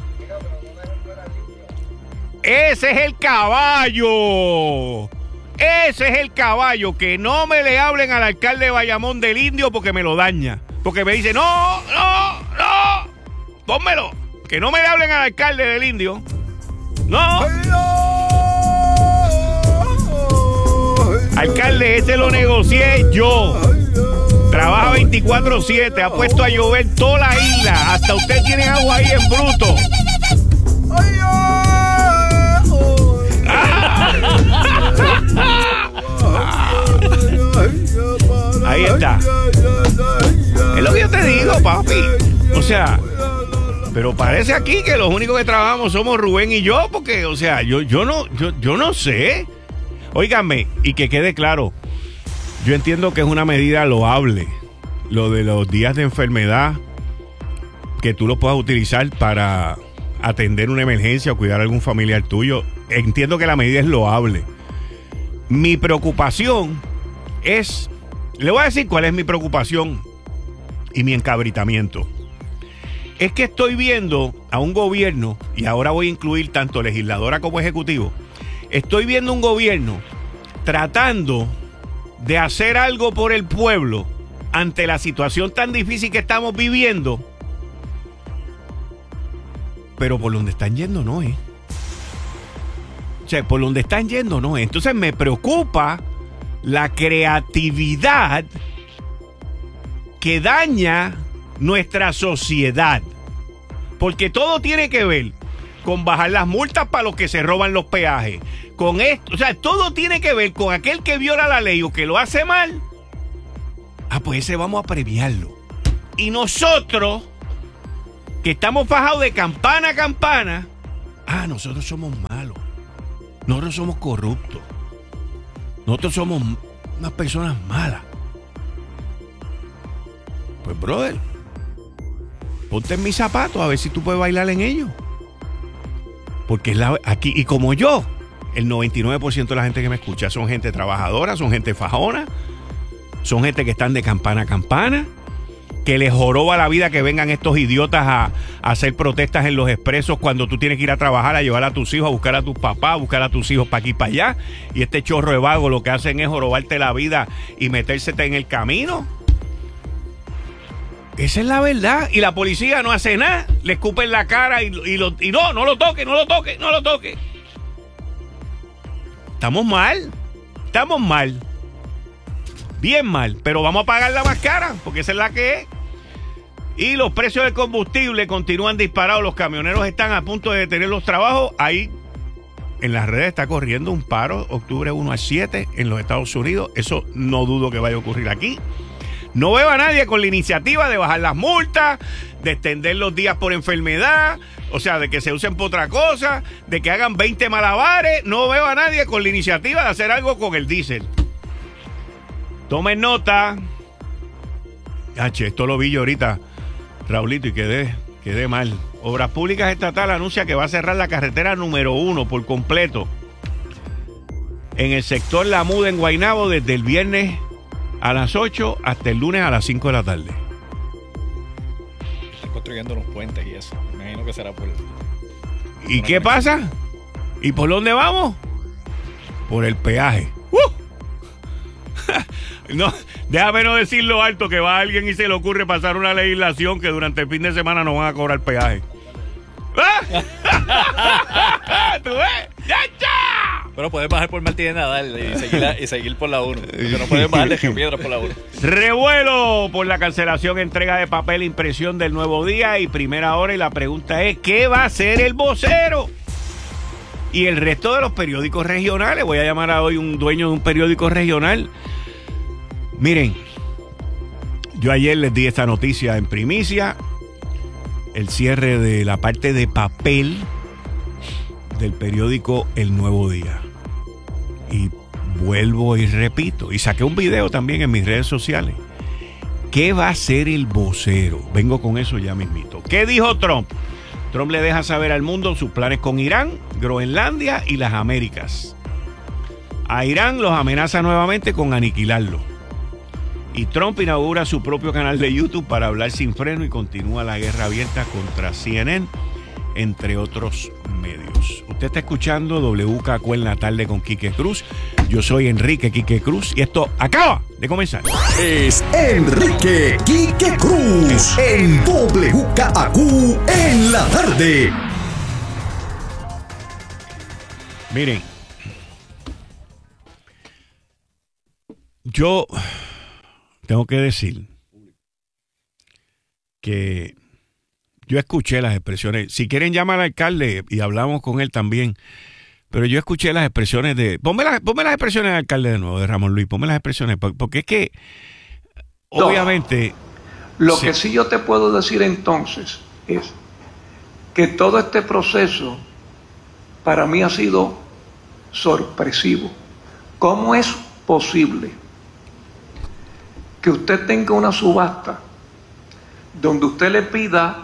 Ese es el caballo. Ese es el caballo. Que no me le hablen al alcalde de Bayamón del Indio porque me lo daña. Porque me dice, no, no, no, pónmelo. Que no me le hablen al alcalde del Indio. No. Alcalde, ese lo negocié yo. Trabaja veinticuatro siete, ha puesto a llover toda la isla. Hasta usted tiene agua ahí en bruto. Ahí está. Es lo que yo te digo, papi. O sea, pero parece aquí que los únicos que trabajamos somos Rubén y yo, porque, o sea, yo, yo no, yo, yo no sé. Óiganme, y que quede claro, yo entiendo que es una medida loable, lo de los días de enfermedad, que tú lo puedas utilizar para atender una emergencia o cuidar a algún familiar tuyo. Entiendo que la medida es loable. Mi preocupación es, le voy a decir cuál es mi preocupación y mi encabritamiento. Es que estoy viendo a un gobierno, y ahora voy a incluir tanto legisladora como ejecutivo, estoy viendo un gobierno tratando de hacer algo por el pueblo ante la situación tan difícil que estamos viviendo, pero por donde están yendo no es. O sea, por donde están yendo no es. Entonces me preocupa la creatividad que daña nuestra sociedad, porque todo tiene que ver con bajar las multas para los que se roban los peajes. Con esto, o sea, todo tiene que ver con aquel que viola la ley o que lo hace mal. Ah, pues ese vamos a premiarlo. Y nosotros, que estamos fajados de campana a campana, ah, nosotros somos malos. Nosotros somos corruptos. Nosotros somos unas personas malas. Pues, brother, ponte en mis zapatos a ver si tú puedes bailar en ellos. Porque es la, aquí, y como yo, el noventa y nueve por ciento de la gente que me escucha son gente trabajadora, son gente fajona, son gente que están de campana a campana, que les joroba la vida que vengan estos idiotas a, a hacer protestas en los expresos cuando tú tienes que ir a trabajar, a llevar a tus hijos, a buscar a tus papás, a buscar a tus hijos para aquí y para allá. Y este chorro de vago lo que hacen es jorobarte la vida y metérsete en el camino. Esa es la verdad. Y la policía no hace nada. Le escupen la cara y, y, lo, y no, no lo toque, no lo toque, no lo toque. Estamos mal. Estamos mal. Bien mal. Pero vamos a pagar la más cara, porque esa es la que es. Y los precios del combustible continúan disparados. Los camioneros están a punto de detener los trabajos. Ahí en las redes está corriendo un paro octubre uno al siete en los Estados Unidos. Eso no dudo que vaya a ocurrir aquí. No veo a nadie con la iniciativa de bajar las multas, de extender los días por enfermedad, o sea, de que se usen por otra cosa, de que hagan veinte malabares. No veo a nadie con la iniciativa de hacer algo con el diésel. Tomen nota. H, esto lo vi yo ahorita, Raulito, y quedé, quedé mal. Obras Públicas Estatal anuncia que va a cerrar la carretera número uno por completo en el sector La Muda en Guaynabo desde el viernes a las ocho hasta el lunes a las cinco de la tarde. Están construyendo unos puentes y eso. Me imagino que será por... ¿Y qué pasa? ¿Y por dónde vamos? Por el peaje. ¡Uh! No, déjame no decirlo alto, que va alguien y se le ocurre pasar una legislación que durante el fin de semana no van a cobrar peaje. ¡Ah! ¿Tú ves? ¡Ya, ya! Pero puedes bajar por Martínez Nadal y seguir, la, y seguir por la uno. Porque no puedes bajar de Geopiedras por la uno. Revuelo por la cancelación, entrega de papel, impresión del Nuevo Día y Primera Hora. Y la pregunta es, ¿qué va a hacer el vocero? Y el resto de los periódicos regionales. Voy a llamar a hoy un dueño de un periódico regional. Miren, yo ayer les di esta noticia en primicia. El cierre de la parte de papel del periódico El Nuevo Día. Y vuelvo y repito, y saqué un video también en mis redes sociales. ¿Qué va a hacer el vocero? Vengo con eso ya mismito. ¿Qué dijo Trump? Trump le deja saber al mundo sus planes con Irán, Groenlandia y las Américas. A Irán los amenaza nuevamente con aniquilarlo. Y Trump inaugura su propio canal de YouTube para hablar sin freno y continúa la guerra abierta contra C N N, entre otros medios. Usted está escuchando W K Q en la tarde con Quique Cruz. Yo soy Enrique Quique Cruz y esto acaba de comenzar. Es Enrique Quique Cruz en W K Q en la tarde. Miren, yo tengo que decir que yo escuché las expresiones. Si quieren llamar al alcalde y hablamos con él también. Pero yo escuché las expresiones de... Ponme las, ponme las expresiones del alcalde de nuevo, de Ramón Luis. Ponme las expresiones. Porque es que, obviamente... Lo sí. que sí yo te puedo decir entonces es que todo este proceso para mí ha sido sorpresivo. ¿Cómo es posible que usted tenga una subasta donde usted le pida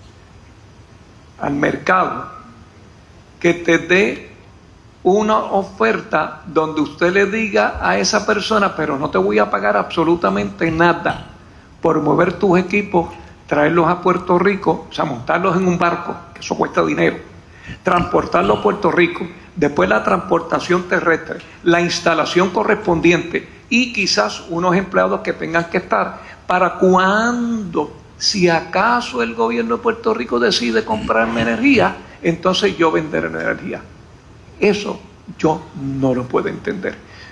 al mercado que te dé una oferta donde usted le diga a esa persona, pero no te voy a pagar absolutamente nada por mover tus equipos, traerlos a Puerto Rico, o sea, montarlos en un barco, que eso cuesta dinero, transportarlos a Puerto Rico, después la transportación terrestre, la instalación correspondiente y quizás unos empleados que tengan que estar para cuando, si acaso el gobierno de Puerto Rico decide comprarme energía, entonces yo vender energía. Eso yo no lo puedo entender.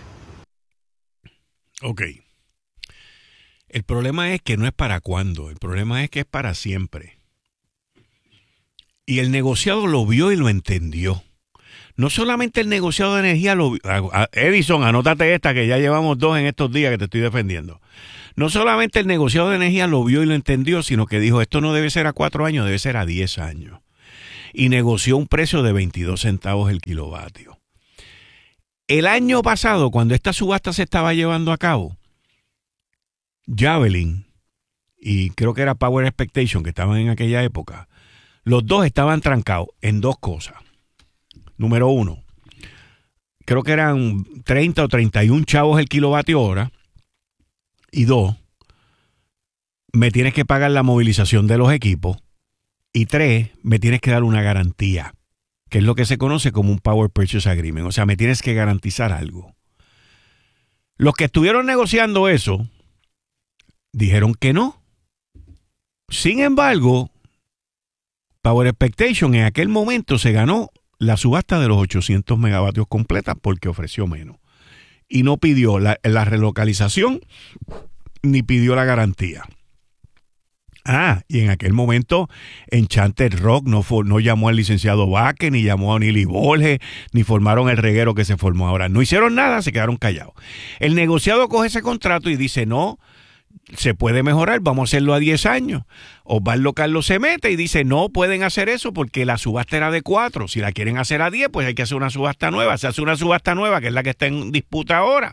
Ok. El problema es que no es para cuándo, el problema es que es para siempre. Y el negociado lo vio y lo entendió. No solamente el negociado de energía lo vio. Edison, anótate esta que ya llevamos dos en estos días que te estoy defendiendo. No solamente el negociado de energía lo vio y lo entendió, sino que dijo, esto no debe ser a cuatro años, debe ser a diez años. Y negoció un precio de veintidós centavos el kilovatio. El año pasado, cuando esta subasta se estaba llevando a cabo, Javelin y creo que era Power Expectation, que estaban en aquella época, los dos estaban trancados en dos cosas. Número uno, creo que eran treinta o treinta y un chavos el kilovatio hora. Y dos, me tienes que pagar la movilización de los equipos. Y tres, me tienes que dar una garantía, que es lo que se conoce como un Power Purchase Agreement. O sea, me tienes que garantizar algo. Los que estuvieron negociando eso dijeron que no. Sin embargo, Power Expectation en aquel momento se ganó la subasta de los ochocientos megavatios completa porque ofreció menos. Y no pidió la, la relocalización ni pidió la garantía. Ah, y en aquel momento Enchanted Rock no, for, no llamó al licenciado Vázquez, ni llamó a Nili Borges, ni formaron el reguero que se formó ahora. No hicieron nada, se quedaron callados. El negociado coge ese contrato y dice, no, se puede mejorar, vamos a hacerlo a diez años. Osvaldo Carlos se mete y dice, no pueden hacer eso porque la subasta era de cuatro. Si la quieren hacer a diez, pues hay que hacer una subasta nueva. Se hace una subasta nueva, que es la que está en disputa ahora.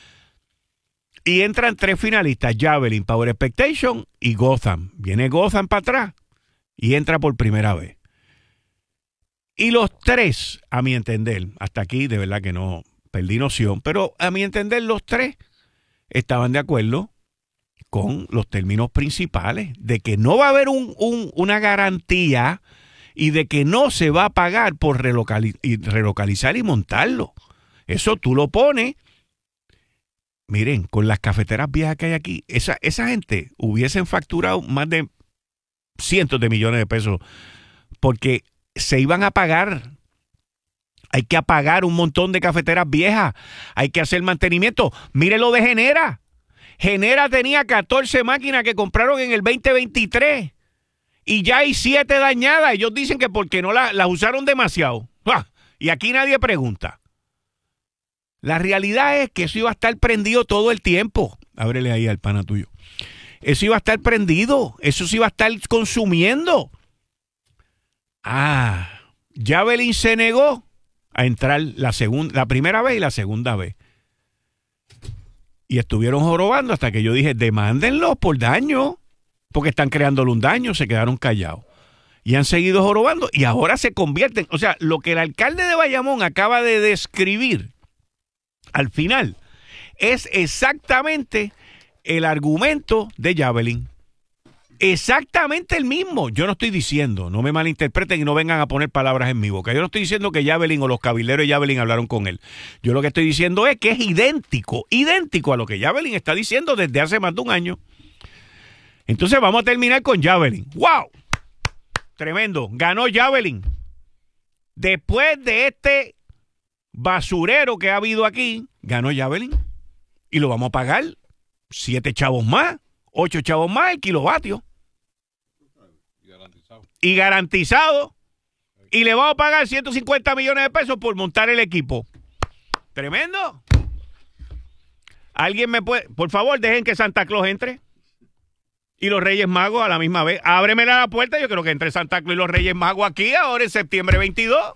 Y entran tres finalistas, Javelin, Power Expectation y Gotham. Viene Gotham para atrás y entra por primera vez. Y los tres, a mi entender, hasta aquí de verdad que no perdí noción, pero a mi entender los tres estaban de acuerdo con los términos principales de que no va a haber un, un, una garantía y de que no se va a pagar por relocali- y relocalizar y montarlo. Eso tú lo pones. Miren, con las cafeteras viejas que hay aquí, esa, esa gente hubiesen facturado más de cientos de millones de pesos porque se iban a pagar. Hay que apagar un montón de cafeteras viejas. Hay que hacer mantenimiento. Mire lo de Genera. Genera tenía catorce máquinas que compraron en el veinte veintitrés y ya hay siete dañadas. Ellos dicen que porque no las, las usaron demasiado. ¡Ah! Y aquí nadie pregunta. La realidad es que eso iba a estar prendido todo el tiempo. Ábrele ahí al pana tuyo. Eso iba a estar prendido. Eso se iba a estar consumiendo. Ah, Javelin se negó a entrar la, segunda, la primera vez y la segunda vez. Y estuvieron jorobando hasta que yo dije, demándenlos por daño, porque están creándole un daño. Se quedaron callados. Y han seguido jorobando y ahora se convierten. O sea, lo que el alcalde de Bayamón acaba de describir al final es exactamente el argumento de Javelin. Exactamente el mismo. Yo no estoy diciendo, no me malinterpreten y no vengan a poner palabras en mi boca. Yo no estoy diciendo que Javelin o los cabilderos de Javelin hablaron con él. Yo lo que estoy diciendo es que es idéntico, idéntico a lo que Javelin está diciendo desde hace más de un año. Entonces vamos a terminar con Javelin. ¡Wow! Tremendo. Ganó Javelin. Después de este basurero que ha habido aquí, ganó Javelin. Y lo vamos a pagar siete chavos más, ocho chavos más el kilovatio. Y garantizado. Y garantizado. Y le vamos a pagar ciento cincuenta millones de pesos por montar el equipo. Tremendo. ¿Alguien me puede? Por favor, dejen que Santa Claus entre. Y los Reyes Magos a la misma vez. Ábremela la puerta, yo creo que entre Santa Claus y los Reyes Magos aquí ahora en septiembre veintidós.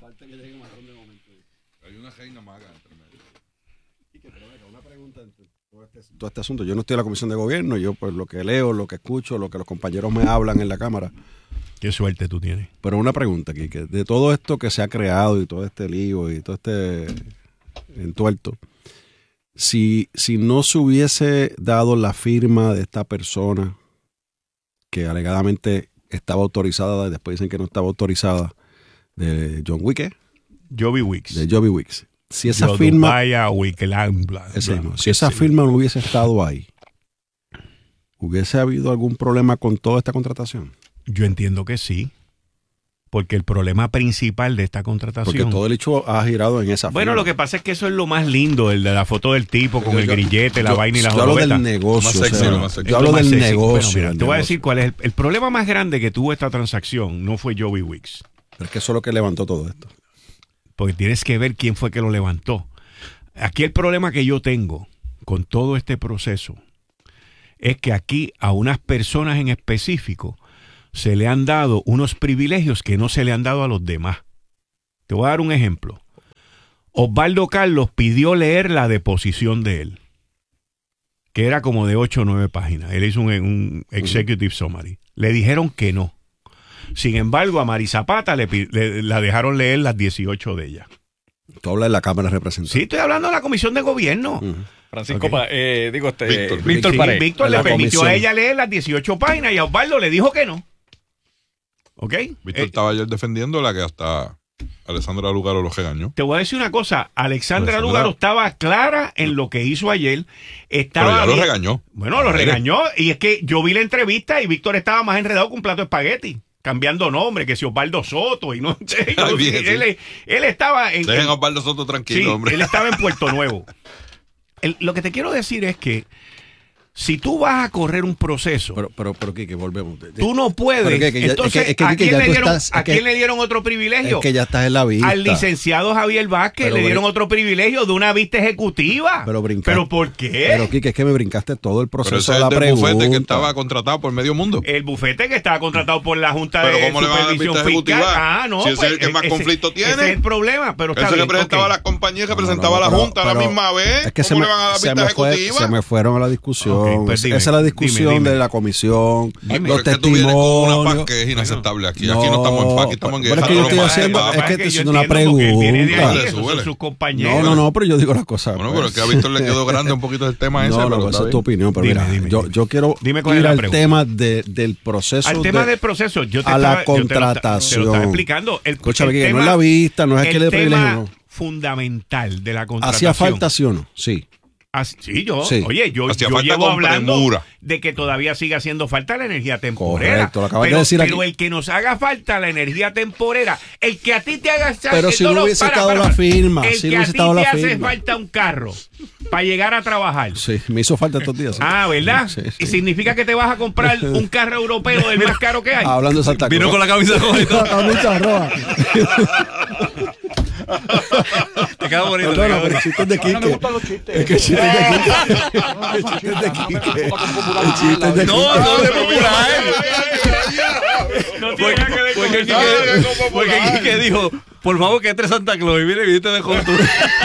Todo este asunto. Yo no estoy en la comisión de gobierno, yo pues lo que leo, lo que escucho, lo que los compañeros me hablan en la Cámara. Qué suerte tú tienes. Pero una pregunta, Quique, de todo esto que se ha creado y todo este lío y todo este entuerto, si, si no se hubiese dado la firma de esta persona que alegadamente estaba autorizada, después dicen que no estaba autorizada, de John Wick, Joby Wicks. De Joby Wicks. Si esa Yo firma, vaya, Wickland, bla, ese, bla, no, si esa sí. firma no hubiese estado ahí, ¿hubiese habido algún problema con toda esta contratación? Yo entiendo que sí, porque el problema principal de esta contratación... Porque todo el hecho ha girado en esa Bueno, firma. lo que pasa es que eso es lo más lindo, el de la foto del tipo con yo, el grillete, yo, la vaina y la Yo hablo jorobeta. del negocio. Más sexy, o sea, lo más sexy. yo hablo más del sexy. negocio. Bueno, mira, del te voy a negocio. decir cuál es el, el problema más grande que tuvo esta transacción. No fue Joby Wicks. Pero es que eso es lo que levantó todo esto. Porque tienes que ver quién fue que lo levantó. Aquí el problema que yo tengo con todo este proceso es que aquí a unas personas en específico se le han dado unos privilegios que no se le han dado a los demás. Te voy a dar un ejemplo. Osvaldo Carlos pidió leer la deposición de él, que era como de ocho o nueve páginas. Él hizo un, un executive summary. Le dijeron que no. Sin embargo, a Mari Zapata le, le, la dejaron leer las dieciocho de ella. Tú hablas de la Cámara de Representantes. Sí, estoy hablando de la Comisión de Gobierno. Uh-huh. Francisco, Okay. Pa- eh, digo, este, Víctor, Víctor sí, Pared. Víctor le La permitió comisión. a ella leer las dieciocho páginas y a Osvaldo le dijo que no. ¿Ok? Víctor Eh, estaba ayer defendiendo la que hasta Alessandra Lugaro lo regañó. Te voy a decir una cosa. Alexandra Alexandra- Lugaro estaba clara en lo que hizo ayer. Estaba Pero ya lo bien- regañó. Bueno, lo Aire. regañó. Y es que yo vi la entrevista y Víctor estaba más enredado con un plato de espagueti, cambiando nombre, que si Osvaldo Soto y no. Ay, bien, él, sí. él estaba en. Dejen en- a Osvaldo Soto tranquilo, sí, hombre. él estaba en Puerto Nuevo. El- lo que te quiero decir es que si tú vas a correr un proceso, Pero, pero, pero, Quique, volvemos. tú no puedes. Pero que- que ya- Entonces, es que- es que, ¿a, Quique, quién ya le tú dieron, estás- ¿a es que- quién le dieron otro privilegio? Es que ya estás en la vista. Al licenciado Javier Vázquez Pero le dieron brin- otro privilegio de una vista ejecutiva. Pero brincaste. ¿Pero por qué? Pero, Quique, es que me brincaste todo el Pero proceso ese de es la del pregunta. bufete que estaba contratado por medio mundo. El bufete que estaba contratado por la Junta Pero de ¿cómo le van a dar Supervisión vista Fiscal. ejecutiva? Ah, no. Si ese pues, es el que más ese- conflicto tiene. Ese es el problema, pero está Ese que bien, presentaba ok. a las compañías que No, no, presentaba no, la pero- Junta a la pero misma vez. Es que se ¿Cómo me, le van a dar se, vista me fue- ejecutiva? se me fueron a la discusión. Ok, pues dime, Esa es la discusión dime, dime. de la comisión, Ay, pero los es que tú vienes con una paz testimonios. que es inaceptable aquí. Aquí no estamos en paz, aquí estamos en pero guerra. es que yo Todos estoy los haciendo, maestros, es que Yo estoy haciendo una entiendo porque él viene de pregunta. ahí, Súbele, esos son súbele. sus compañeros. No, no, no, pero yo digo las cosas. Bueno, pues. pero es que a Víctor le quedó grande un poquito el tema ese. No, no, pero esa está es tu bien. opinión, pero Dime, mira, dime, yo, dime. yo quiero Dime cuál es ir la al pregunta. tema de, del proceso Al tema de- del proceso, yo te a estaba- la yo te lo- contratación. Te lo estaba explicando. El, Escúchame, el que no tema- es la vista, no es que el le dé tema privilegio, no. fundamental de la contratación. ¿Hacía falta sí o no? Sí. As- Sí, yo, Sí. oye, yo, Hacía yo falta llevo con hablando premura. de que todavía sigue haciendo falta la energía temporera. Correcto, lo acabas de pero, decir aquí. pero el que nos haga falta la energía temporera, el que a ti te haga Pero si no hubiese estado la firma, el si no que a hubiese ti estado te la hace firma. falta un carro para llegar a trabajar. Sí, me hizo falta estos días. sí. Ah, ¿verdad? Sí, sí. Y significa que te vas a comprar un carro europeo del más caro que hay. Hablando de Santa Cruz. Vino con la camisa roja y todo. La camisa roja. Te queda bonito. te Perdona, queda pero el bonito. chiste es de Quique. Es que el chiste es de Quique. El chiste es de Quique. El chiste es de No, Quique. no, de popular. No tiene nada que ver con Porque eso. Quique, porque Quique dijo, por favor que entre Santa Claus y viene y te dejó tú.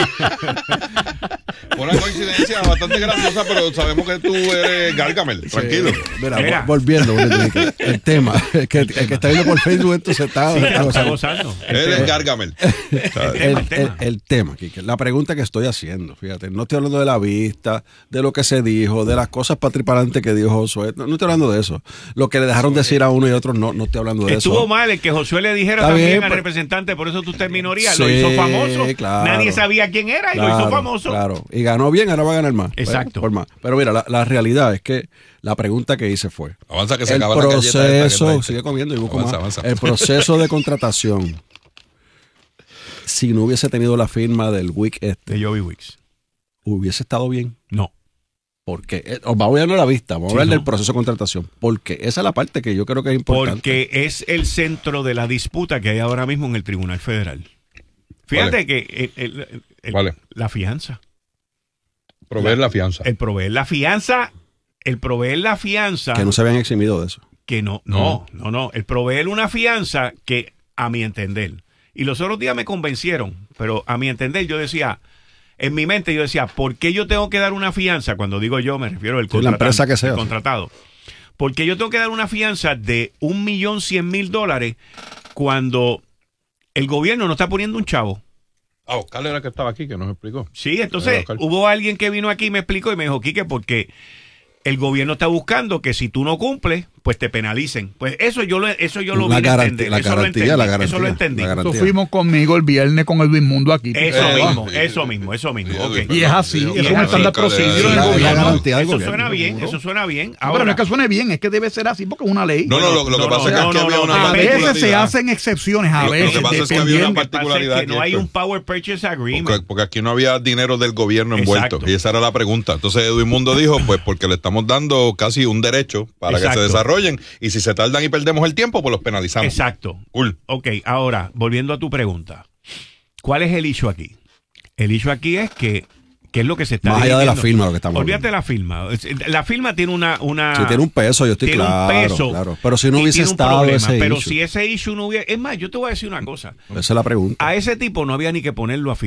Una coincidencia bastante graciosa, pero sabemos que tú eres Gargamel. Tranquilo. Mira, Mira. vol- volviendo, volviendo, Quique. El tema, el que, el que está viendo por Facebook esto se está, Sí, está está gozando. gozando. Eres Gargamel. el, tema, el el- tema. el tema, Quique, la pregunta que estoy haciendo, fíjate, no estoy hablando de la vista, de lo que se dijo, de las cosas patriparantes que dijo Josué, no, no estoy hablando de eso. Lo que le dejaron decir a uno y a otro, no, no estoy hablando de Estuvo eso. mal el que Josué le dijera Está también bien, al pero- representante, por eso tú estás en minoría. Lo Sí, hizo famoso. claro. Nadie sabía quién era y lo Claro, hizo famoso. Claro, y ganó bien, ahora va a ganar más. Exacto. Por más. Pero mira, la, la realidad es que la pregunta que hice fue, Avanza que se el acaba la galleta esta que proceso, traiste. sigue comiendo y busco Avanza, más. avanza. El proceso de contratación, si no hubiese tenido la firma del W I C este, De Joey Wicks. hubiese estado bien. No. Porque, eh, os vamos a ver la vista, vamos Sí, a ver no. el proceso de contratación. Porque esa es la parte que yo creo que es importante. Porque es el centro de la disputa que hay ahora mismo en el Tribunal Federal. Fíjate Vale. que el- el- el- Vale. la fianza. Proveer la fianza. El proveer la fianza, el proveer la fianza Que no se habían eximido de eso. que no, no, no, no, el proveer una fianza que a mi entender, y los otros días me convencieron, pero a mi entender yo decía, en mi mente yo decía, ¿por qué yo tengo que dar una fianza? Cuando digo yo me refiero al Sí, la contratante, empresa que sea. el contratado. ¿Por qué yo tengo que dar una fianza de un millón cien mil dólares cuando el gobierno no está poniendo un chavo? Ah, Oscar era que estaba aquí, que nos explicó. Sí, entonces Era Oscar. hubo alguien que vino aquí y me explicó y me dijo, Quique, porque el gobierno está buscando que si tú no cumples, pues te penalicen. Pues eso yo lo, eso yo lo La vine a garantía, entender. la eso lo garantía, entendí, la garantía, Eso lo entendí. la garantía. Eso fuimos conmigo el viernes con Edwin Mundo aquí. Eso Eh, mismo, sí. eso mismo, eso mismo. Sí, ok. sí, Y es así, sí, es sí, un sí, estándar sí, procedure sí, del sí, la gobierno. garantía del Eso gobierno. suena bien, Seguro. eso suena bien. No, pero Ahora, no es que suene bien, es que debe ser así porque es una ley. No, no, lo, lo que No, pasa no, es que no, aquí no, había no, una a no, veces particularidad. se hacen excepciones, a Lo- lo que veces, pasa es que había dependiendo. una lo que pasa es particularidad que no aquí, hay Héctor. un Power Purchase Agreement. Porque, porque aquí no había dinero del gobierno envuelto. Exacto. Y esa era la pregunta. Entonces Edwin Mundo dijo, pues porque le estamos dando casi un derecho para que Exacto. se desarrolle. desarrollen. Y si se tardan y perdemos el tiempo, pues los penalizamos. Exacto. Cool. Ok, ahora, volviendo a tu pregunta. ¿Cuál es el issue aquí? El issue aquí es que ¿qué es lo que se está Más allá de la dirigiendo? firma, lo que estamos Olvídate hablando. la firma. La firma tiene una... una Si tiene un peso, yo estoy tiene claro, un peso, claro. Pero si no y hubiese tiene un estado problema, ese Pero issue. si ese issue no hubiese... Es más, yo te voy a decir una cosa. Esa es la pregunta. A ese tipo no había ni que ponerlo a firmar.